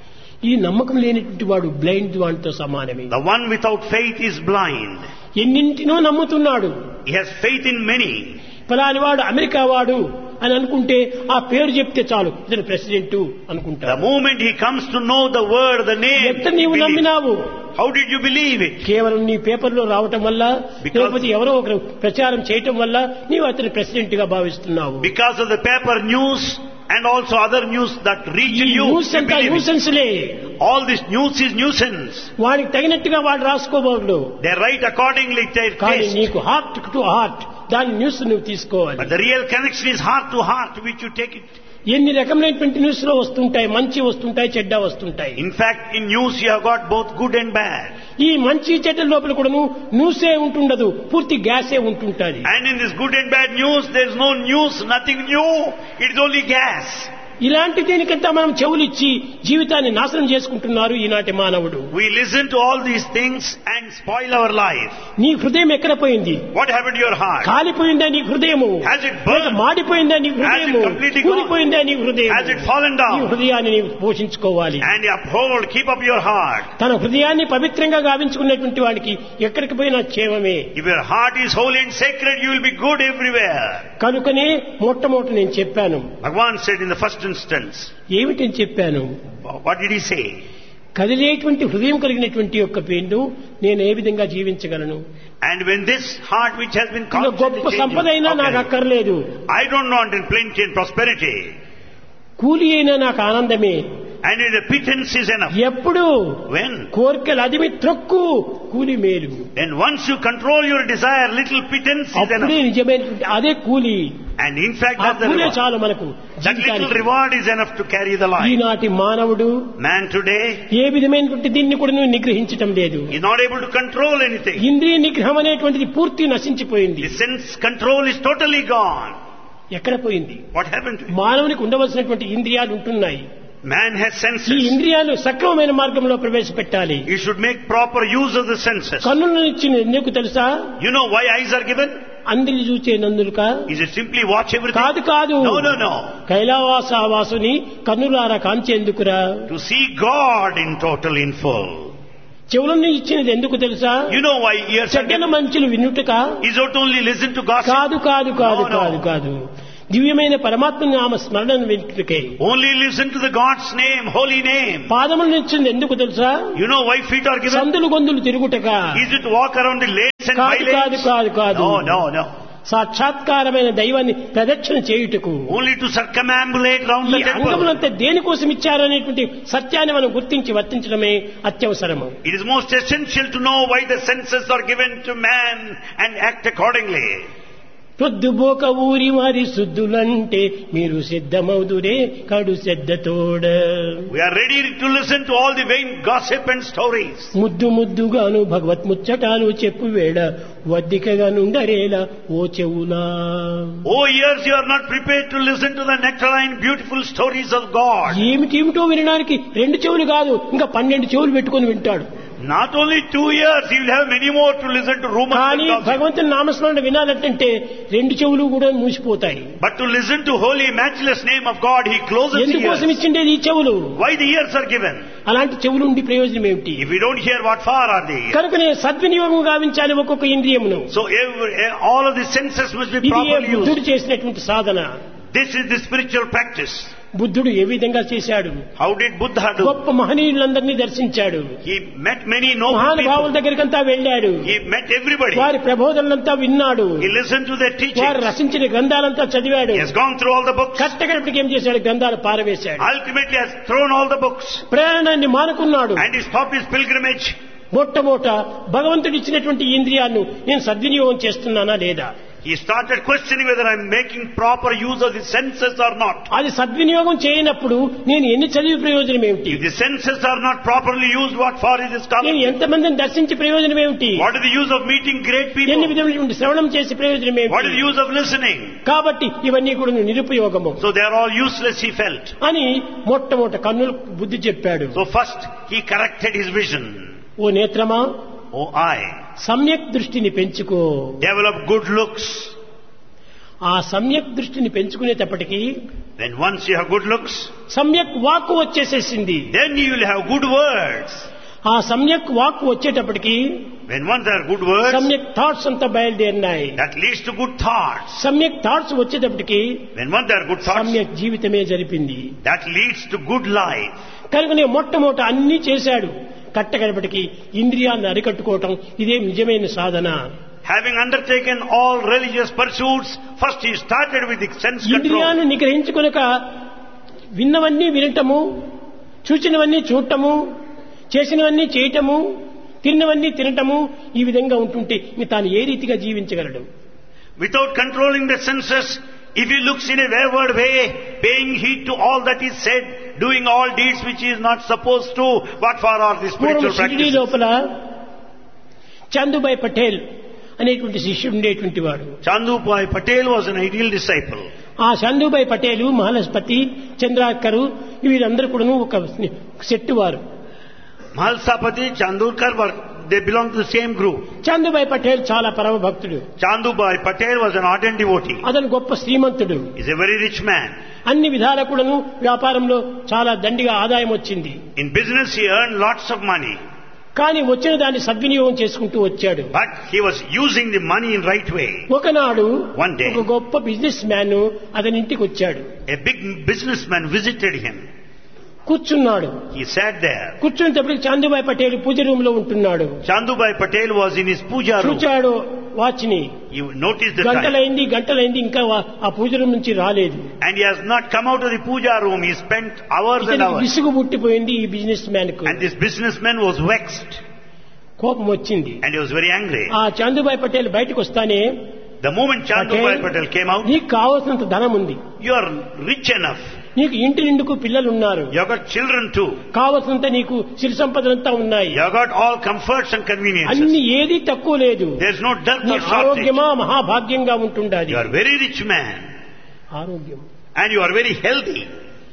ఈ నమ్మకం లేనటువంటి వాడు బ్లైండ్ వాడితో సమానమే. The one without faith is blind. ఎన్నింటినో నమ్ముతున్నాడు. He has faith in many. ఫలాని వాడు అమెరికా వాడు అని అనుకుంటే ఆ పేరు చెప్తే చాలు ఇతను ప్రెసిడెంట్ The అనుకుంటాడు. moment he comes to know the word, the name, ఎంత నీవు believe. నమ్మినావు? How did you believe it? కేవలం నీ పేపర్లో రావటం వల్ల లేకపోతే ఎవరో ఒకరు ప్రచారం చేయటం వల్ల నీవు అతని ప్రెసిడెంట్ గా భావిస్తున్నావు. Because of the paper news and also other news that reach ఈ you, న్యూస్ you అంతా believe it. న్యూసెన్స్లే. All this news is nuisance. వాడికి తగినట్టుగా వాడు రాసుకోబోడు. They write accordingly to their కానీ taste. నీకు హార్ట్ టు హార్ట్ దాని news నువ్వు తీసుకోవాలి. But the real connection is heart to heart, which you take it. ఎన్ని రకమైనటువంటి న్యూస్ లో వస్తుంటాయి, మంచి వస్తుంటాయి, చెడ్డ వస్తుంటాయి. In fact, in news you have got both good and bad. ఈ మంచి చెడ్డ లోపల కూడా న్యూసే ఉంటుండదు, పూర్తి గ్యాసే ఉంటుంటది. And in this good and bad news, there is no news, nothing new. It is only gas. ఇలాంటి దీనికంతా మనం చెవులిచ్చి జీవితాన్ని నాశనం చేసుకుంటున్నారు ఈనాటి మానవుడు. We listen to all these things and spoil our life. నీ హృదయం ఎక్కడ పోయింది? What happened to your heart? కాలిపోయిందా నీ హృదయము? Has it burned? మాడిపోయిందా నీ హృదయము? Has it completely gone? కూలిపోయిందా నీ హృదయం? Has it fallen నీ down? హృదయాన్ని నీవు పోషించుకోవాలి. And uphold, keep up your heart. తన హృదయాన్ని పవిత్రంగా గావించుకున్నటువంటి వాడికి ఎక్కడికి పోయినా క్షేమమే. If your heart is holy and sacred, you will be good everywhere. కనుకనే మొట్టమొదటి నేను చెప్పాను. Bhagavan said in the first instance. ఏమిటని చెప్పాను? What did he say? కదిలేటువంటి హృదయం కలిగినటువంటి యొక్క పేరును నేను ఏ విధంగా జీవించగలను? And when this heart which has been ఇంకా constantly గొప్ప సంపద అయినా నాకు changing, అక్కర్లేదు. I don't want in plenty and prosperity. కూలి అయినా నాకు ఆనందమే. And if the pittance is enough. ఎప్పుడు When? కోరికలు అదిమి త్రొక్కు కూలి మేలు. Then once you control your desire, little pittance is అప్పుడే enough. నిజమైనటువంటి అదే కూలి. And in fact, ఆ that's the కూలే reward. చాలు మనకు That little జీవితానికి. reward is enough to carry the life. ఈనాటి మానవుడు Man today ఏ విధమైనటువంటి దీన్ని కూడా నువ్వు నిగ్రహించటం లేదు. is not able to control anything. ఇంద్రియ నిగ్రహం అనేటువంటిది పూర్తి నశించిపోయింది. The sense control is totally gone. ఎక్కడ పోయింది? What happened to it? మానవునికి ఉండవలసినటువంటి ఇంద్రియాలు ఉంటున్నాయి. Man has ఈ senses. ఇంద్రియాలు సక్రమమైన మార్గంలో ప్రవేశపెట్టాలి. You should make proper use of the senses. కన్నులను ఇచ్చిన ఎందుకు తెలుసా? You know why eyes are given? అందరి చూచే నందులుక Is it simply watch everything? కాదు కాదు. No, no, no. కైలావాసావాసుని కన్నులారా కాంచేందుకురా. To see God in total, in full. చెవులను ఇచ్చినది ఎందుకు తెలుసా? You know why ears are చెడ్డల given? మంచులు వినుటక Is it only listen to gossip? కాదు కాదు కాదు No, no. కాదు కాదు దివ్యమైన పరమాత్మ నామ స్మరణను వినుటకే. Only listen to the God's name, holy name. పాదములను ఇచ్చింది ఎందుకు తెలుసా? You know why feet are given? సందులు గొంతులు తిరుగుటక. Is it walk around the lanes and కాదు కాదు bylanes? కాదు కాదు. No, no, no. సాక్షాత్కారమైన దైవాన్ని ప్రదక్షిణ చేయుటకు. Only to circumambulate round ఈ the temple. అంగములంతా దేనికోసం ఇచ్చారు అనేటువంటి సత్యాన్ని మనం గుర్తించి వర్తించడమే అత్యవసరము. It is most essential to know why the senses are given to man and act accordingly. పొద్దుబోక ఊరి వారి శుద్ధులంటే మీరు సిద్ధమవుదురే కడు శ్రద్ధతోడ. We are ready to listen to all the vain gossip and stories. ముద్దు ముద్దుగాను భగవత్ ముచ్చటాలు చెప్పు వేళ వద్దికగా నుండరేలా ఓ చెవులా. Oh ears, you are not prepared to listen to the nectarine beautiful stories of God. ఏమిటేమిటో వినడానికి రెండు చెవులు కాదు ఇంకా 12 చెవులు పెట్టుకొని వింటాడు. Not only 2 ears, you will have many more to listen to rumors కానీ and gossip. భగవంతుని నామస్మరణ వినాలంటే రెండు చెవులు కూడా మూసిపోతాయి. But to listen to holy matchless name of God, He closes the ఎందుకోసం ears. ఇచ్చిండేది ఈ చెవులు? Why the ears are given? అలాంటి చెవులు ఉండి ప్రయోజనం ఏమిటి? If we don't hear, what for are they? కనుకనే సద్వినియోగం గావించాలి ఒక్కొక్క ఇంద్రియమును. So all of the senses must be ఇది properly బుద్ధుడు used. చేసినటువంటి సాధన. This is the spiritual practice. బుద్ధుడు ఏ విధంగా చేశాడు? How did Buddha do? గొప్ప మహనీయులందరినీ దర్శించాడు. He met many noble మహానుభావుల people. దగ్గరికంతా వెళ్ళాడు. He met everybody. వారి ప్రబోధనలంతా విన్నాడు. He listened to their వారు teachings. రచించిన గ్రంథాలంతా చదివాడు. He has gone through all the books. కట్టగడపటికి ఏం చేశాడు? గ్రంథాలు పారవేశాడు. Ultimately has thrown all the books. ప్రయాణాన్ని మానుకున్నాడు. And he stopped his pilgrimage. మొట్టమొదట భగవంతుడు ఇచ్చినటువంటి ఇంద్రియాలను నేను సద్వినియోగం చేస్తున్నానా లేదా? He started questioning whether I am making proper use of the senses or not. అది సద్వినియోగం చేయనప్పుడు నేను ఎన్ని చదివి ప్రయోజనం ఏమిటి? If the senses are not properly used, what for is this నేను scholarship? ఎంతమందిని దర్శించి ప్రయోజనం ఏమిటి? What is the use of meeting great ఎన్ని people? విధమైనటువంటి శ్రవణం చేసి ప్రయోజనం What is ఏమిటి? the use of listening? కాబట్టి ఇవన్నీ కూడా నిరుపయోగము So they are all useless, he felt. అని మొట్టమొదట కన్నులు బుద్ధి చెప్పాడు. So first he corrected his vision. Oh నేత్రమా, Oh eye, సమ్యక్ దృష్టిని పెంచుకో. develop good looks. ఆ సమ్యక్ దృష్టిని పెంచుకునేటప్పటికీ Then once you have good looks, సమ్యక్ వాక్కు వచ్చేసేసింది. then you will have good words. ఆ సమ్యక్ వాక్కు వచ్చేటప్పటికి When once there are good words, సమ్యక్ థాట్స్ అంతా బయలుదేరినాయి. that leads to good thoughts. సమ్యక్ థాట్స్ వచ్చేటప్పటికి When once there are good thoughts, సమ్యక్ జీవితమే జరిపింది. that leads to good life. కనుకనే మొట్టమొదట అన్ని చేశాడు. కట్టగడపటికి ఇంద్రియాలను అరికట్టుకోవటం ఇదే నిజమైన సాధన. Having undertaken all religious pursuits, first he started with the sense control. ఇంద్రియాలను నిగ్రహించుకొనక విన్నవన్నీ వినటము, చూచినవన్నీ చూడటము, చేసినవన్నీ చేయటము, తిన్నవన్నీ తినటము, ఈ విధంగా ఉంటుంటే ఇంక తాను ఏ రీతిగా జీవించగలడు? Without controlling the senses, if he looks in a wayward way, paying heed to all that is said, doing all deeds which he is not supposed to, what for are the పూర్వం spiritual Shirdi practices? లోపల చందుబాయ్ పటేల్ అనేటువంటి శిష్యుడు ఉండేటువంటి వాడు. Chandubhai Patel was an ideal disciple. ఆ చందుబాయ్ పటేలు, మహాలస్పతి, చంద్రాకరు వీరందరూ కూడా ఒక సెట్టు వారు. Mahalsapati, Chandurkar, they belong to the same group. Chandubhai Patel చాలా పరమ భక్తుడు. Chandubhai Patel was an ardent devotee. అతను గొప్ప శ్రీమంతుడు. He is a very rich man. అన్ని విధాల కూడాను వ్యాపారంలో చాలా దండిగా ఆదాయం వచ్చింది. In business he earned lots of money. కానీ వచ్చిన దాన్ని సద్వినియోగం చేసుకుంటూ వచ్చాడు. But he was using the money in right way. ఒకనాడు One day, ఒక గొప్ప బిజినెస్ మ్యాన్ అతని ఇంటికి వచ్చాడు. a big businessman visited him. కూర్చున్నాడు. He sat there. కూర్చునేటప్పటికి Chandubhai Patel puja room లో ఉంటున్నాడు. Chandubhai Patel was in his puja room. చూచాడు వాచ్ని. You notice the time. గంటలైంది ఇంకా ఆ పూజ రూమ్ నుంచి రాలేదు. And he has not come out of the puja room. He spent hours and hours. విసుగు పుట్టిపోయింది ఈ బిజినెస్ మ్యాన్ కు. And this businessman was vexed. కోపం వచ్చింది. And he was very angry. ఆ చందుబాయ్ పటేల్ బయటకు వస్తానే, The moment Chandubhai Patel came out, నీకు కావాల్సినంత ధనం ఉంది, you are rich enough. నీకు ఇంటి నిండుకు పిల్లలు ఉన్నారు, You have got children too. కావాల్సినంత నీకు సిరి సంపదలంతా ఉన్నాయి, You have got all comforts and conveniences. అన్ని ఏది తక్కువ లేదు. There is no dearth నీ or shortage. ఆరోగ్యమా మహాభాగ్యంగా ఉంటుండాలి. You are very rich man. ఆరోగ్యం And you are very healthy.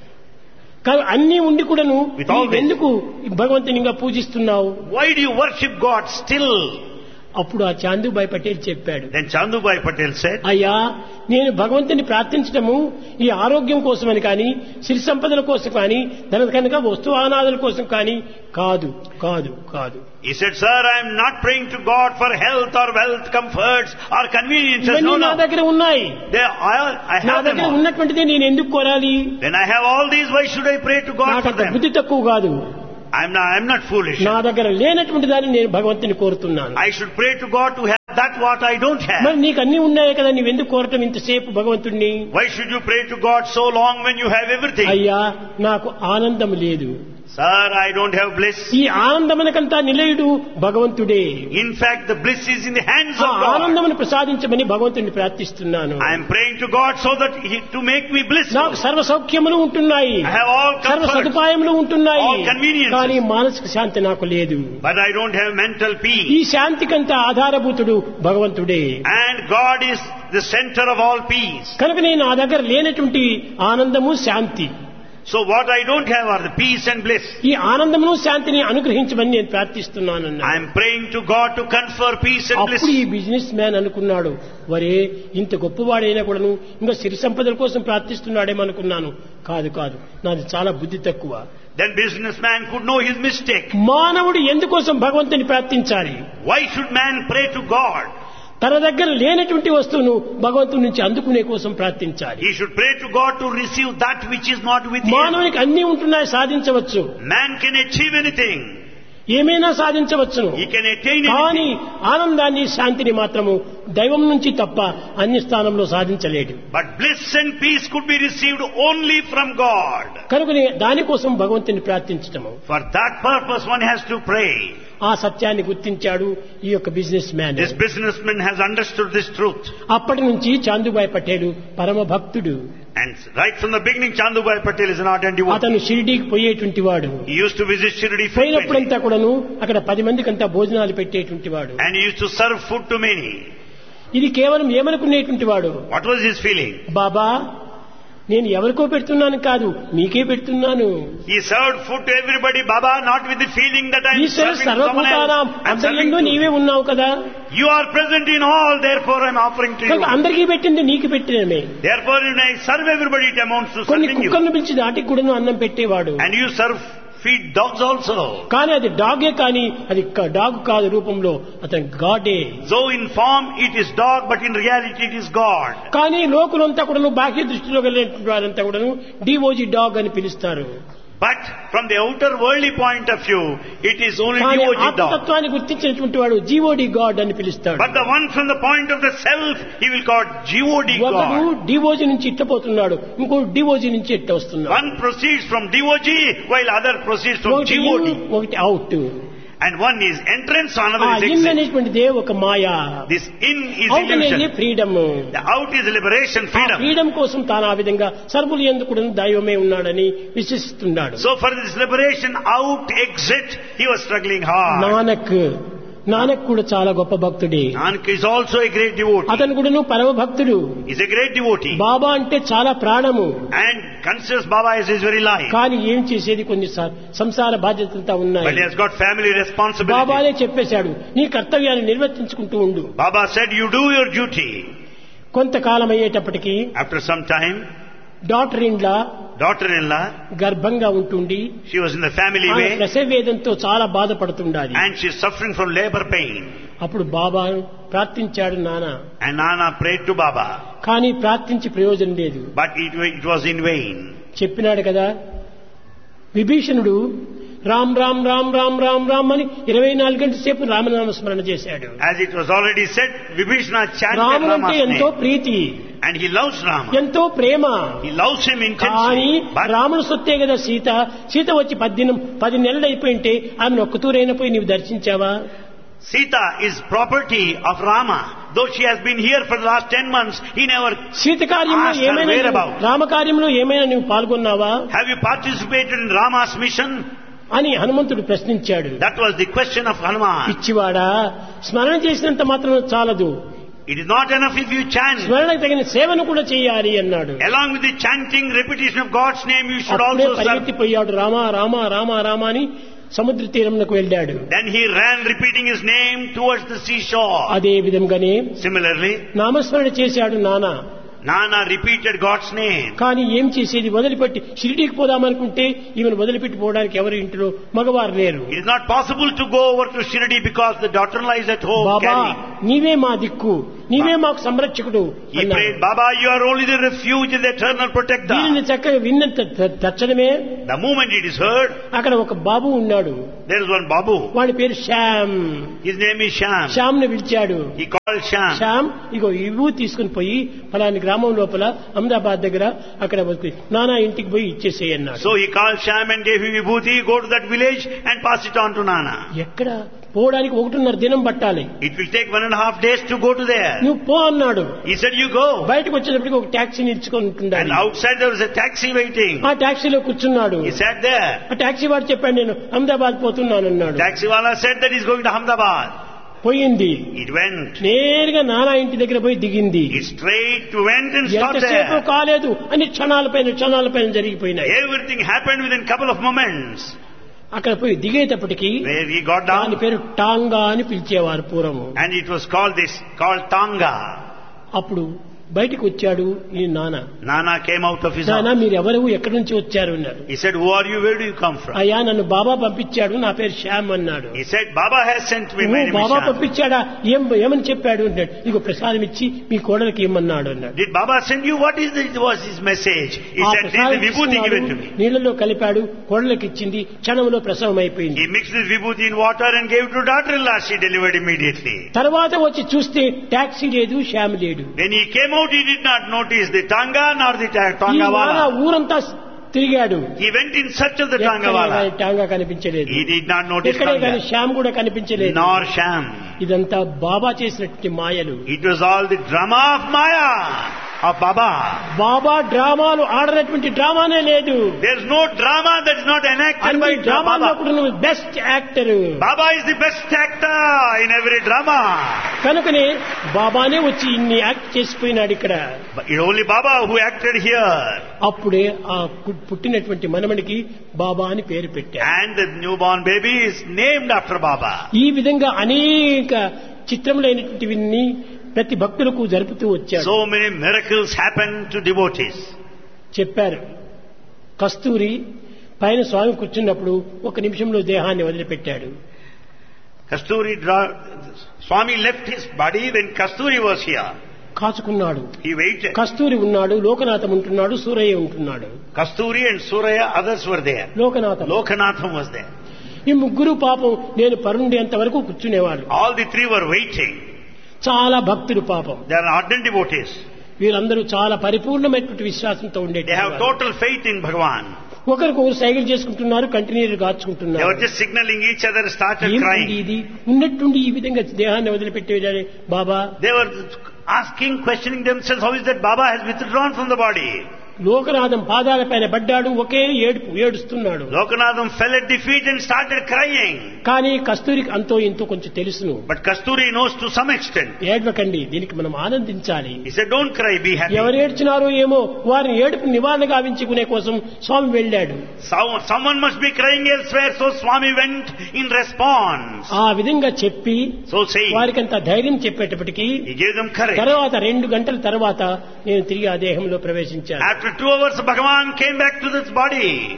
కానీ అన్ని ఉండి కూడాను With all this. ఎందుకు భగవంతునిగా పూజిస్తున్నావు? Why do you worship God still? అప్పుడు ఆ చాందుబాయ్ పటేల్ చెప్పాడు, Then Chandubhai Patel said, అయ్యా, నేను భగవంతుని ప్రార్థించడము ఈ ఆరోగ్యం కోసమని కానీ, సిరి సంపదల కోసం కానీ, ధన కనుక వస్తువానాదుల కోసం కానీ కాదు కాదు కాదు. He said, Sir, I am not praying to God for health or wealth, comforts or conveniences. ఇవన్నీ No, నా no. దగ్గర ఉన్నాయి. I నా have them దగ్గర all. ఉన్నటువంటిది నేను ఎందుకు కోరాలి? Then I have all these. Why should I pray to God నాకు for అంత them? బుద్ధి తక్కువ కాదు. I'm not foolish. నా దగ్గర లేనటువంటి దాన్ని నేను భగవంతుని కోరుతున్నాను. I should pray to God to have that what I don't have. మరి నీకు అన్ని ఉన్నాయి కదా, నువ్వు ఎందుకు కోరటం ఇంతసేపు భగవంతుణ్ణి? Why should you pray to God so long when you have everything? అయ్యా, నాకు ఆనందం లేదు. Sir, I don't have bliss. ఈ ఆనందమునకంతా నిలయుడు భగవంతుడే. In fact, the bliss is in the hands ఆ of God. ఆనందమును ప్రసాదించమని భగవంతుని ప్రార్థిస్తున్నాను. I am praying to God so that to make me blissful. నాకు సర్వ సౌఖ్యములు ఉంటున్నాయి, I have all సర్వ comfort, సదుపాయములు ఉంటున్నాయి, all conveniences. కానీ మానసిక శాంతి నాకు లేదు. But I don't have mental ఈ peace. శాంతికంతా ఆధారభూతుడు భగవంతుడే. And God is the center of all peace. కనుక నేను నా దగ్గర లేనటువంటి ఆనందము శాంతి, So what I don't have are the peace and bliss. ఈ ఆనందమును శాంతిని అనుగ్రహించమని నేను ప్రార్థిస్తున్నాను. I am praying to God to confer peace and bliss. అప్పుడు ఈ బిజినెస్ మ్యాన్ అనుకున్నాడు, వరే ఇంత గొప్పవాడైనా కూడాను ఇంకా సిరి సంపదల కోసం ప్రార్థిస్తున్నాడేమనుకున్నాను. కాదు కాదు, నాది చాలా బుద్ధి తక్కువ. Then businessman could know his mistake. మానవుడు ఎందుకోసం భగవంతుని ప్రార్థించాలి? Why should man pray to God? తన దగ్గర లేనటువంటి వస్తువును భగవంతుడి నుంచి అందుకునే కోసం ప్రార్థించాలి. He should pray to God to receive that which is not with him. మానవునికి అన్ని ఉంటున్నాయి, సాధించవచ్చు, Man can achieve anything. ఏమైనా సాధించవచ్చును. He can attain కానీ anything. ఆనందాన్ని శాంతిని మాత్రము దైవం నుంచి తప్ప అన్ని స్థానంలో సాధించలేడు. But bliss and peace could be received only from God. కనుకనే దానికోసం భగవంతుని ప్రార్థించటము. For that purpose one has to pray. ఆ సత్యాన్ని గుర్తించాడు ఈ యొక్క business man. This businessman has understood this truth. అప్పటి నుంచి చాందుబాయ్ పటేలు పరమ భక్తుడు. And right from the beginning, Chandubhai Patel is an ardent devotee. అతను షిరిడీకి పోయేటువంటి వాడు. He used to visit Shirdi frequently. పోయినప్పుడంతా కూడాను అక్కడ 10 మందికంతా భోజనాలు పెట్టేటువంటి వాడు. And he used to serve food to many. ఇది కేవలం ఏమనుకునేటువంటి వాడు, What was his feeling? బాబా నేను ఎవరికో పెడుతున్నాను కాదు, మీకే పెడుతున్నాను. He served food to everybody, Baba, not with the feeling that I am Eshwara serving someone సర్వభూతానాం else. I am serving అంతర్యందు to నీవే ఉన్నావు కదా, you. are present in all, therefore I am offering to కనుక you. అందరికీ పెట్టింది నీకు పెట్టినమే. Therefore when I serve everybody, it amounts to కొన్ని serving you. కుక్కలను పిలిచి దాటికి కూడాను అన్నం పెట్టేవాడు. And you feed dogs also. కానీ అది డాగే, కానీ అది డాగ్ కాదు, రూపంలో అతని గాడే. So in form it is dog, but in reality it is God. కానీ లోకులంతా కూడాను బాహ్య దృష్టిలో కలిగినటువంటి వారంతా కూడాను డిఓజీ డాగ్ అని పిలుస్తారు. But from the outer worldly point of view, it is only కానీ DOG dog. ఆత్మతత్వాన్ని గుర్తించినటువంటి వాడు జీఓడి గాడ్ అని పిలుస్తాడు. But the one from the point of the self, he will call GOD ఒకడు God. డిఓజీ నుంచి ఇట్టపోతున్నాడు, ఇంకో డిఓజీ నుంచి ఇట్ట వస్తున్నాడు. One proceeds from DOG, while other proceeds from ఒకటి GOD. ఇన్, ఒకటి out. And one is entrance, ఆ another is in exit. అనేటువంటిదే ఒక మాయా. This in is అవుట్ అనేది illusion. Freedom. The out is liberation, freedom. Freedom కోసం తాను ఆ విధంగా సర్వులు ఎందుకు కూడా దైవమే ఉన్నాడని విశ్వసిస్తున్నాడు. So for this liberation, out, exit, he was struggling hard. Nanak కూడా చాలా గొప్ప భక్తుడే. Nanak is also a great devotee. అతను కూడా పరమ భక్తుడు. He's a great devotee. బాబా అంటే చాలా ప్రాణము. And considers Baba as his very life. కానీ ఏం చేసేది, కొన్ని సంసార బాధ్యతలంతా But he ఉన్నాయి. has got family responsibility. బాబానే చెప్పేశాడు, నీ కర్తవ్యాన్ని నిర్వర్తించుకుంటూ ఉండు. Baba said, you do your duty. కొంతకాలం అయ్యేటప్పటికి After some time, daughter-in-law గర్భంగా ఉంటుండి she was in the family way ప్రసవ వేదంతో చాలా బాధపడుతుండాలి. and she is suffering from labor pain. అప్పుడు బాబా ప్రార్థించాడు నాన్న. And Nana prayed to Baba. కానీ ప్రార్థించి ప్రయోజనం లేదు. But it was in vain. చెప్పినాడు కదా, విభీషణుడు రామ్ రామ్ రామ్ రామ్ రామ్ రామ్ అని 24 గంటల సేపు రామనామస్మరణ చేశాడు. As it was already said, Vibhishana chanted రాముడంటే Rama's ఎంతో name. Preethi, And he loves Rama. ఎంతో ప్రేమ. He loves him కానీ intensely. But రాముడు సొత్తే కదా సీత. సీత వచ్చి 10 నెలలు అయిపోయింటే ఆమెను ఒక్కతూరైనా పోయి నీవు దర్శించావా? Sita is property of Rama. Though she has been here for the last 10 months, he never Sita కార్యంలో asked her ఏమైనా whereabouts. రామ కార్యంలో ఏమైనా నువ్వు పాల్గొన్నావా Have you participated in Rama's mission? అని హనుమంతుడు ప్రశ్నించాడు. That was the question of Hanuman. పిచ్చివాడా, స్మరణ చేసినంత మాత్రం చాలదు, It is not enough if you chant. స్మరణకు తగిన సేవను కూడా చేయాలి అన్నాడు. Along with the chanting, repetition of God's name, you should అప్పుడే also serve. పరిగెత్తిపోయాడు. రామ రామ రామ రామ అని సముద్ర తీరంకు వెళ్ళాడు. Then he ran repeating his name towards the seashore. అదే విధంగానే Similarly, నామస్మరణ చేశాడు నానా. Nana repeated God's name. కానీ ఏం చేసేది, వదిలిపెట్టి షిరిడీకి పోదామనుకుంటే ఈమెను వదిలిపెట్టి పోవడానికి ఎవరు ఇంట్లో మగవారు లేరు. It is not possible to go over to Shirdi because the daughter lies at home Baba carrying. నీవే మా దిక్కు, నీవే మాకు సంరక్షకుడు He prayed, Baba, you are only the refuge and the eternal protector. దీనిని చక్కగా విన్నంత తక్షణమే The moment it is heard, అక్కడ ఒక బాబు ఉన్నాడు. there is one Babu. వాడి పేరు Shyam. His name is Sham. Shyam ని పిలిచాడు. He called Sham. శ్యామ్ ఇగో ఇవ్వు తీసుకుని పోయి ఫలాని గ్రామం లోపల అహ్మదాబాద్ దగ్గర అక్కడ నానా ఇంటికి పోయి ఇచ్చేసేయి అన్నాడు. So he called Sham and gave him vibhuti, go to that village and pass it on to Nana. ఎక్కడ పోవడానికి 1.5 దినం పట్టాలి. It will take 1.5 days to go to there. నువ్వు పో అన్నాడు. He said, you go. బయటకు వచ్చేటప్పటికి ఒక టాక్సీని ఇచ్చుకొని And ఉంటుండాలి. outside there was a taxi waiting. ఆ టాక్సీలో కూర్చున్నాడు. He sat there. ఆ టాక్సీ వాడు చెప్పాడు నేను అహ్మదాబాద్ పోతున్నాను అన్నాడు. Taxi wala said that he's going to Ahmedabad. పోయింది. It went. నేరుగా నానా ఇంటి దగ్గర పోయి దిగింది. He straight went and stopped ఎంతసేపు there. కాలేదు అని క్షణాలపైన జరిగిపోయినాయి. Everything happened within a couple of moments. అక్కడ పోయి దిగేటప్పటికి Where he got దాని down, పేరు టాంగా అని పిలిచేవారు పూర్వము. and it was called Tanga. అప్పుడు బయటికి వచ్చాడు ఈ నాన్న. Nana came out of his నాన్న house. మీరు ఎవరు, ఎక్కడి నుంచి వచ్చారు అన్నారు. He said, who are you? Where do you come from? అయ్యా నన్ను బాబా పంపించాడు, నా పేరు శ్యామ్ అన్నాడు. He said, Baba has sent me. My name is Baba Sham. పంపించాడా, ఏమని చెప్పాడు అన్నాడు. ఇగో ప్రసాదం ఇచ్చి మీ కోడలికి ఇమ్మన్నాడు అన్నాడు. Did Baba send you? What was his message? He ఆ said, this ప్రసాదం is vibhuti తీసుకున్నాడు, given to me. నీళ్ళలో కలిపాడు, కోడలికి ఇచ్చింది, క్షణంలో ప్రసవం అయిపోయింది. He mixed this vibhuti in water and gave it to daughter-in-law. She delivered immediately. తర్వాత వచ్చి చూస్తే టాక్సీ లేదు, శ్యామ్ లేడు. When he came out, he did not notice the Tanga nor the ఈ Tanga నాన్న wala. ఊరంతా తిరిగాడు. He went in search of the Tanga ఎక్కడే wala. కానీ టాంగా కనిపించలేదు. He did not notice ఎక్కడే కానీ Tanga శ్యామ్ కూడా కనిపించలేదు. nor Sham. ఇదంతా బాబా చేసినటువంటి మాయలు. It was all the drama of Maya of Baba. బాబా డ్రామాలు ఆడనటువంటి డ్రామానే లేదు. There's no drama that is not enacted అన్ని by డ్రామాల్లో Baba. కూడా నువ్వు best actor. Baba is the best actor in every drama. కనుకనే బాబానే వచ్చి ఇన్ని యాక్ట్ చేసిపోయినాడు ఇక్కడ. But it's only Baba who acted here. అప్పుడే ఆ పుట్టినటువంటి మనమడికి బాబా అని పేరు పెట్టారు. And the newborn baby is named after Baba. ఈ విధంగా అనేక చిత్రములైనటువంటివన్నీ ప్రతి భక్తులకు జరుపుతూ వచ్చాడు. So many miracles happen to devotees. చెప్పారు కస్తూరి పైన స్వామి కూర్చున్నప్పుడు ఒక నిమిషంలో దేహాన్ని వదిలిపెట్టాడు. Swami left his body when Kasturi was here. కాచుకున్నాడు. He waited. కస్తూరి ఉన్నాడు, లోకనాథం ఉంటున్నాడు, సూరయ్య ఉంటున్నాడు. Kasturi and Suraya, others were there. Lokanatham Lokanatham was there. ఈ ముగ్గురు పాపం నేను పరుండేంత వరకు కూర్చునేవాళ్ళు. All the three were waiting. చాలా భక్తులు పాపం. They are ardent devotees. వీరందరూ చాలా పరిపూర్ణమైనటువంటి విశ్వాసంతో They have ఉండేది. total faith in Bhagavan. ఒకరికొకరు సైకిల్ చేసుకుంటున్నారు, continue your They గాచుకుంటున్నారు. were just signaling each other, started ఏమిటి crying. ఇది ఉన్నట్టుండి ఈ విధంగా దేహాన్ని వదిలిపెట్టేదాన్ని బాబా. They were asking, questioning themselves, how is that Baba has withdrawn from the body? Lokanatham పాదాలపైన పడ్డాడు, ఒకే ఏడుస్తున్నాడు. Lokanatham fell at the feet and started crying. కానీ కస్తూరికి అంతో ఇంతో కొంచెం తెలుసును. But Kasturi knows to some extent. ఏడవకండి, దీనికి మనం ఆనందించాలి. He said, don't cry, be happy. ఎవరు ఏడ్చినారో ఏమో వారిని ఏడుపు నివారణ గావించుకునే కోసం స్వామి వెళ్ళాడు. Someone must be crying elsewhere, so Swami went in response. ఆ విధంగా చెప్పి So saying, వారికి అంత ధైర్యం చెప్పేటప్పటికి he gave them courage. తర్వాత 2 గంటల తర్వాత నేను తిరిగి ఆ దేహంలో ప్రవేశించాను. After 2 hours, Bhagavan came back to this body.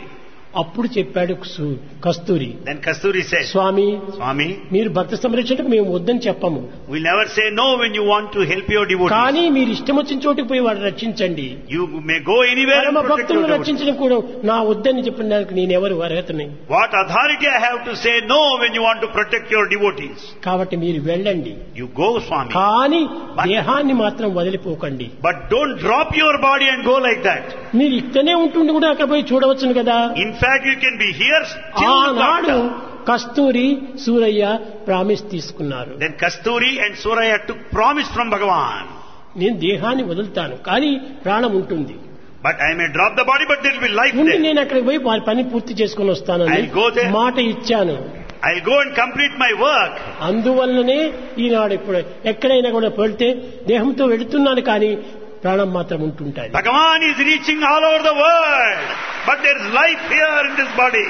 అప్పుడు చెప్పాడు కస్తూరి, Then Kasturi said, స్వామి Swami, మీరు భక్త సంరక్షణకు మేము వద్దని చెప్పము, we'll never say no when you want to help your devotees. కానీ మీరు ఇష్టం వచ్చిన చోటుకు పోయి వాడు రక్షించండి. You may go anywhere and పరమ protect భక్తులను your devotees. రక్షించడం కూడా నా వద్దని చెప్పడానికి నేనెవరు అర్హతని. What authority I have to say no when you want to protect your devotees? కాబట్టి మీరు వెళ్ళండి, You go, Swami. కానీ దేహాన్ని మాత్రం వదిలిపోకండి. But don't drop your body and go like that. మీరు ఇక్కడనే ఉంటుండి కూడా అక్కడ పోయి చూడవచ్చును కదా. In fact, you can be here still. ఆనాడు కస్తూరి సూరయ్య ప్రామిస్ తీసుకున్నారు. Then Kasturi and Suraya took promise from Bhagavan. నేను దేహాన్ని వదులుతాను కానీ ప్రాణం ఉంటుంది, But I may drop the body, but there will be life ముందు there. నేను అక్కడికి పోయి వారి పని పూర్తి చేసుకుని వస్తానని I'll go there. మాట ఇచ్చాను. I'll go and complete my work. అందువల్లనే ఈనాడు ఇప్పుడు ఎక్కడైనా కూడా వెళ్తే దేహంతో వెళుతున్నాను కానీ ప్రాణం మాత్రం ఉంటుంటాయి. Bhagavan is reaching all over the world, but there is life here in this body.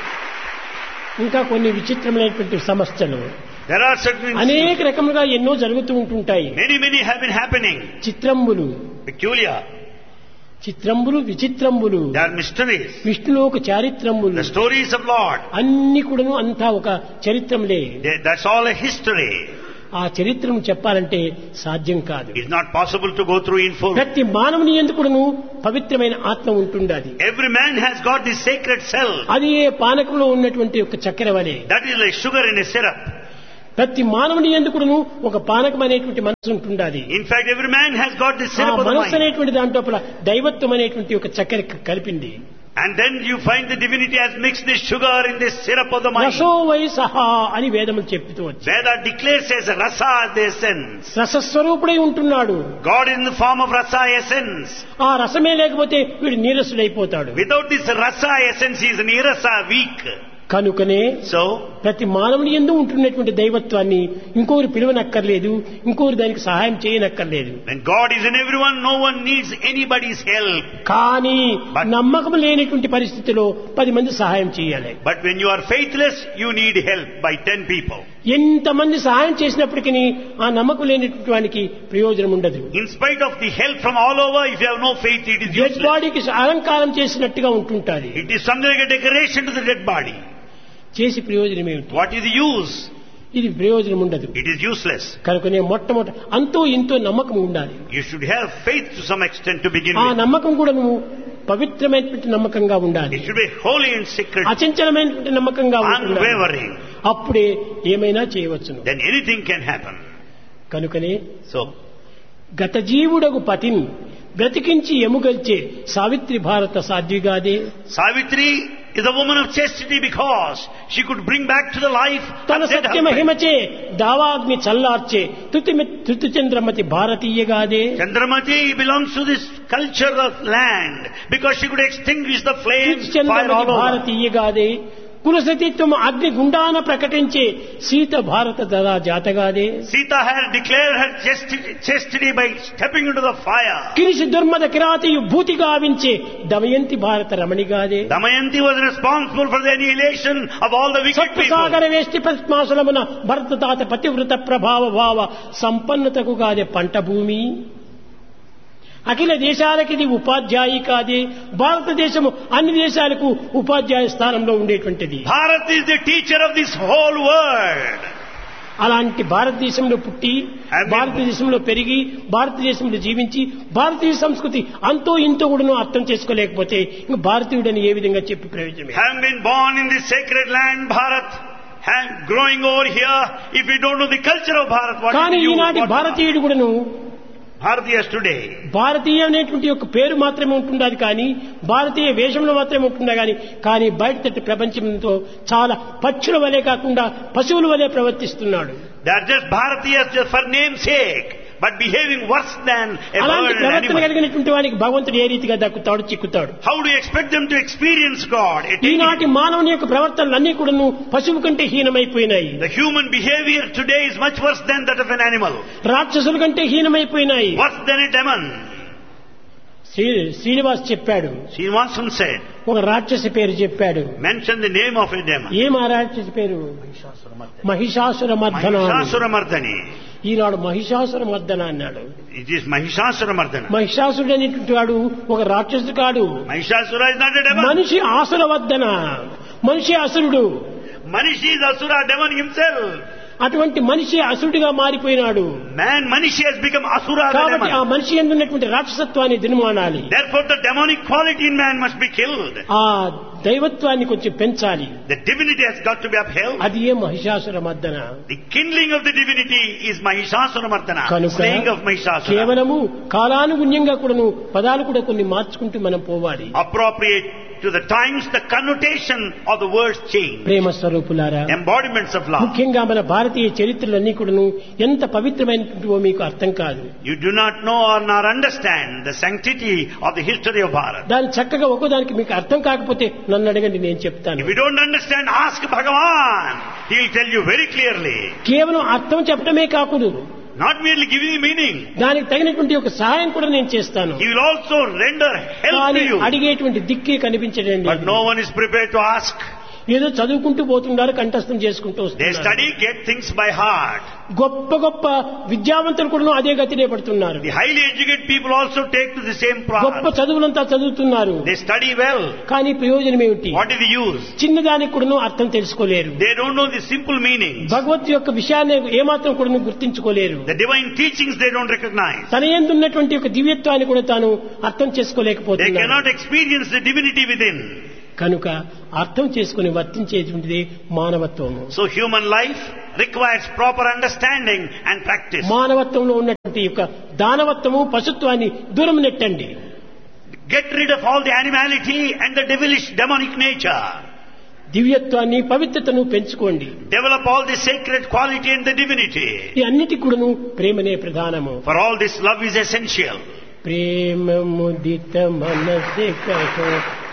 ఇంకా కొన్ని విచిత్రమైనటువంటి సమస్యలు There are certain అనేక రకములుగా ఎన్నో జరుగుతూ ఉంటుంటాయి. many have been happening. చిత్రంబులు Peculiar. చిత్రంబులు విచిత్రంబులు There are mysteries. విష్ణులోక చారిత్రములు The stories of Lord. అన్ని కూడాను అంతా ఒక చరిత్రములే. That's all a history. ఆ చరిత్రను చెప్పాలంటే సాధ్యం కాదు. It's not possible to go through in full. ప్రతి మానవుని ఎందుకును పవిత్రమైన ఆత్మ ఉంటుండాలి. Every man has got this sacred self. అది ఏ పానకంలో ఉన్నటువంటి ఒక చక్కెర వలె. That is like sugar in a syrup. ప్రతి మానవుని ఎందుకును ఒక పానకం అనేటువంటి మనసు ఉంటుండాలి. In fact, every man has got this ఆ syrup of the మనసు mind. అనేటువంటి దాంట్లో దైవత్వం అనేటువంటి ఒక చక్కెర కలిపింది. And then you find the divinity has mixed this sugar in this syrup of the mind. రసో why సహా అని వేదములు చెప్తూ వచ్చి Veda declares as rasa the essence. రసస్వరూపుడై ఉంటున్నాడు. God in the form of rasa essence. ఆ రసమే లేకపోతే వీడు నీరసుడైపోతాడు. Without this rasa essence, he is nirasa, weak. కనుకనే So, ప్రతి మానవుని యందు ఉంటున్నటువంటి దైవత్వాన్ని ఇంకొకరు పిలువనక్కర్లేదు, ఇంకొకరు దానికి సహాయం చేయనక్కర్లేదు. when God is in everyone, no one needs anybody's help. కానీ But- నమ్మకం లేనటువంటి పరిస్థితిలో 10 మంది సహాయం చేయాలి. But when you are faithless, you need help by 10 people. ఎంతమంది సహాయం చేసినప్పటికీ ఆ నమ్మకం లేనటువంటి వానికి ప్రయోజనం ఉండదు. In spite of the help from all over, if you have no faith, it is dead useless. బాడీకి అలంకారం చేసినట్టుగా ఉంటుంటాది. It is something like a decoration to the dead body. చేసి ప్రయోజనం ఏమిటి? What is the use? ఇది ప్రయోజనం ఉండదు. It is useless. కనుకనే మొట్టమొదట అంతో ఇంతో నమ్మకం ఉండాలి. You should have faith to some extent to begin ఆ with. నమ్మకం కూడా నువ్వు పవిత్రమైనటువంటి నమ్మకంగా ఉండాలి. It should be holy and sacred, అచంచలమైనటువంటి నమ్మకంగా ఉండాలి. unwavering. అప్పుడే ఏమైనా చేయవచ్చును. Then anything can happen. కనుకనే So, గత జీవుడగు పతిని బ్రతికించి ఎముగల్చే సావిత్రి భారత సాధ్విగాదే. Savitri is a woman of chastity because she could bring back to the life తన of dead Satya husband. మహిమచే దావాగ్ని చల్లార్చే తుతిచంద్రమతి భారతీయగాదే. Chandramati belongs to this culture of land because she could extinguish the flames, fire తుతిచంద్రమతి all over. భారతీయగాదే. కులసతీత్వం అగ్ని గుండాన ప్రకటించే సీత భారత దదా జాతగాదే. Sita had declared her chastity by stepping into the fire. కిరిసి దుర్మద కిరాతియు భూతి గావించే Damayanti భారత రమణిగాదే. Damayanti was responsible for the annihilation of all the wicked సప్త people. సాగర వేష్టి పద్మాసులమున భరత తాత పతివృత ప్రభావ భావ సంపన్నతకు గాదే పంట భూమి. అఖిల దేశాలకి ఇది ఉపాధ్యాయి కాదే. భారతదేశము అన్ని దేశాలకు ఉపాధ్యాయ స్థానంలో ఉండేటువంటిది. Bharat is the teacher of this whole world. అలాంటి భారతదేశంలో పుట్టి భారతదేశంలో పెరిగి భారతదేశంలో జీవించి భారతీయ సంస్కృతి అంతో ఇంతో కూడా అర్థం చేసుకోలేకపోతే ఇంకా భారతీయుడని ఏ విధంగా చెప్పి ప్రయోజనం? Having been born in this sacred land, Bharat, growing over here, if we don't know the culture of Bharat, what కానీ is the use? ఈనాటి భారతీయుడు కూడాను Bharatiyas today, భారతీయ అనేటువంటి ఒక పేరు మాత్రమే ఉంటుండదు, కానీ భారతీయ వేషంలో మాత్రమే ఉంటుందా కానీ బయట తట్టు ప్రపంచంతో చాలా పక్షుల వలె కాకుండా పశువుల వలె ప్రవర్తిస్తున్నాడు. they are just Bharatiyas just for name's sake, but behaving worse than a అలాంటి bird and ప్రవర్తన animal. కలిగినటువంటి వానికి భగవంతుడు ఏ రీతిగా దక్కుతాడు, చిక్కుతాడు? How do you expect them to experience God? ఈనాటి మానవుని యొక్క ప్రవర్తనలన్నీ కూడా పశువు కంటే హీనమైపోయినాయి. The human behavior today is much worse than that of an animal, రాక్షసుల కంటే హీనమైపోయినాయి. worse than a demon. Srinivas చెప్పాడు, Srinivasan said, ఒక రాక్షసి పేరు చెప్పాడు. mention the name of a demon. ఏం ఆ రాక్షసి పేరు? మహిషాసుర మర్దన. Mahishasuramardhani. ఈనాడు మహిషాసుర మర్దన అన్నాడు. It is Mahishasura Mardana. మహిషాసురుడు అనేటువంటి వాడు ఒక రాక్షసుడు కాడు. Mahishasura is not a demon. మనిషి ఆసుర వద్దన, మనిషి అసురుడు. Manishi is Asura, demon himself. అటువంటి మనిషి అసురుడిగా మారిపోయినాడు. Manishi has become Asura, the కాబట్టి ఆ demon. మనిషి ఎందున్నటువంటి రాక్షసత్వాన్ని దినమానాలి. Therefore the demonic quality in man must be killed. ఆ దైవత్వాన్ని కొంచెం పెంచాలి. The divinity has got to be upheld. అది ఏ మహిషాసుర మర్దన. The kindling of the divinity is Mahishasura Mardana. కనుక Slaying of Mahishasura. కేవలము కాలానుగుణ్యంగా కూడాను పదాలు కూడా కొన్ని మార్చుకుంటూ మనం పోవాలి. Appropriate to the times, the connotation of the words change. ప్రేమ స్వరూపులారా, Embodiments of love. ముఖ్యంగా మన భారతీయ చరిత్రలన్నీ కూడాను ఎంత పవిత్రమైనటువంటివో మీకు అర్థం కాదు. You do not know or nor understand the sanctity of the history of Bharat. దాని చక్కగా ఒక్కోదానికి మీకు అర్థం కాకపోతే నన్ను అడగండి, నేను చెప్తాను. If you don't understand, ask Bhagavan. He will tell you very clearly. కేవలం అర్థం చెప్పడమే కాకూడదు, Not merely giving you meaning. దానికి తగినటువంటి ఒక సహాయం కూడా నేను చేస్తాను. He will also render help కానీ to you. అడిగేటువంటి దిక్కే కనిపించడండి. But no one is prepared to ask. ఏదో చదువుకుంటూ పోతున్నారు, కంఠస్థం చేసుకుంటూ They వస్తున్నారు. study, get things by heart. గొప్ప గొప్ప విద్యావంతులు కూడా అదే గతినే పడుతున్నారు. The highly educated people also take to the same గొప్ప path. చదువులంతా చదువుతున్నారు, They study well. కానీ ప్రయోజనం ఏమిటి? What is the use? చిన్నదానికి కూడా అర్థం తెలుసుకోలేరు. They don't know the simple meaning. భగవత్ యొక్క విషయాన్ని ఏమాత్రం కూడా గుర్తించుకోలేరు. The divine teachings they don't recognize. తన యందు ఉన్నటువంటి ఒక దివ్యత్వాన్ని కూడా తాను అర్థం They చేసుకోలేకపోతున్నారు. cannot experience the divinity within. కనుక అర్థం చేసుకుని వర్తించేటువంటిది మానవత్వము. So human life requires proper understanding and practice. మానవత్వంలో ఉన్నటువంటి యొక్క దానవత్వము, పశుత్వాన్ని దూరం నెట్టండి. Get rid of all the animality and the devilish demonic nature. దివ్యత్వాన్ని, పవిత్రతను పెంచుకోండి. Develop all the sacred quality and the divinity. ఈ అన్నిటి కూడాను ప్రేమనే ప్రధానము. For all this, love is essential. ప్రేమ ముదిత మనసే కహో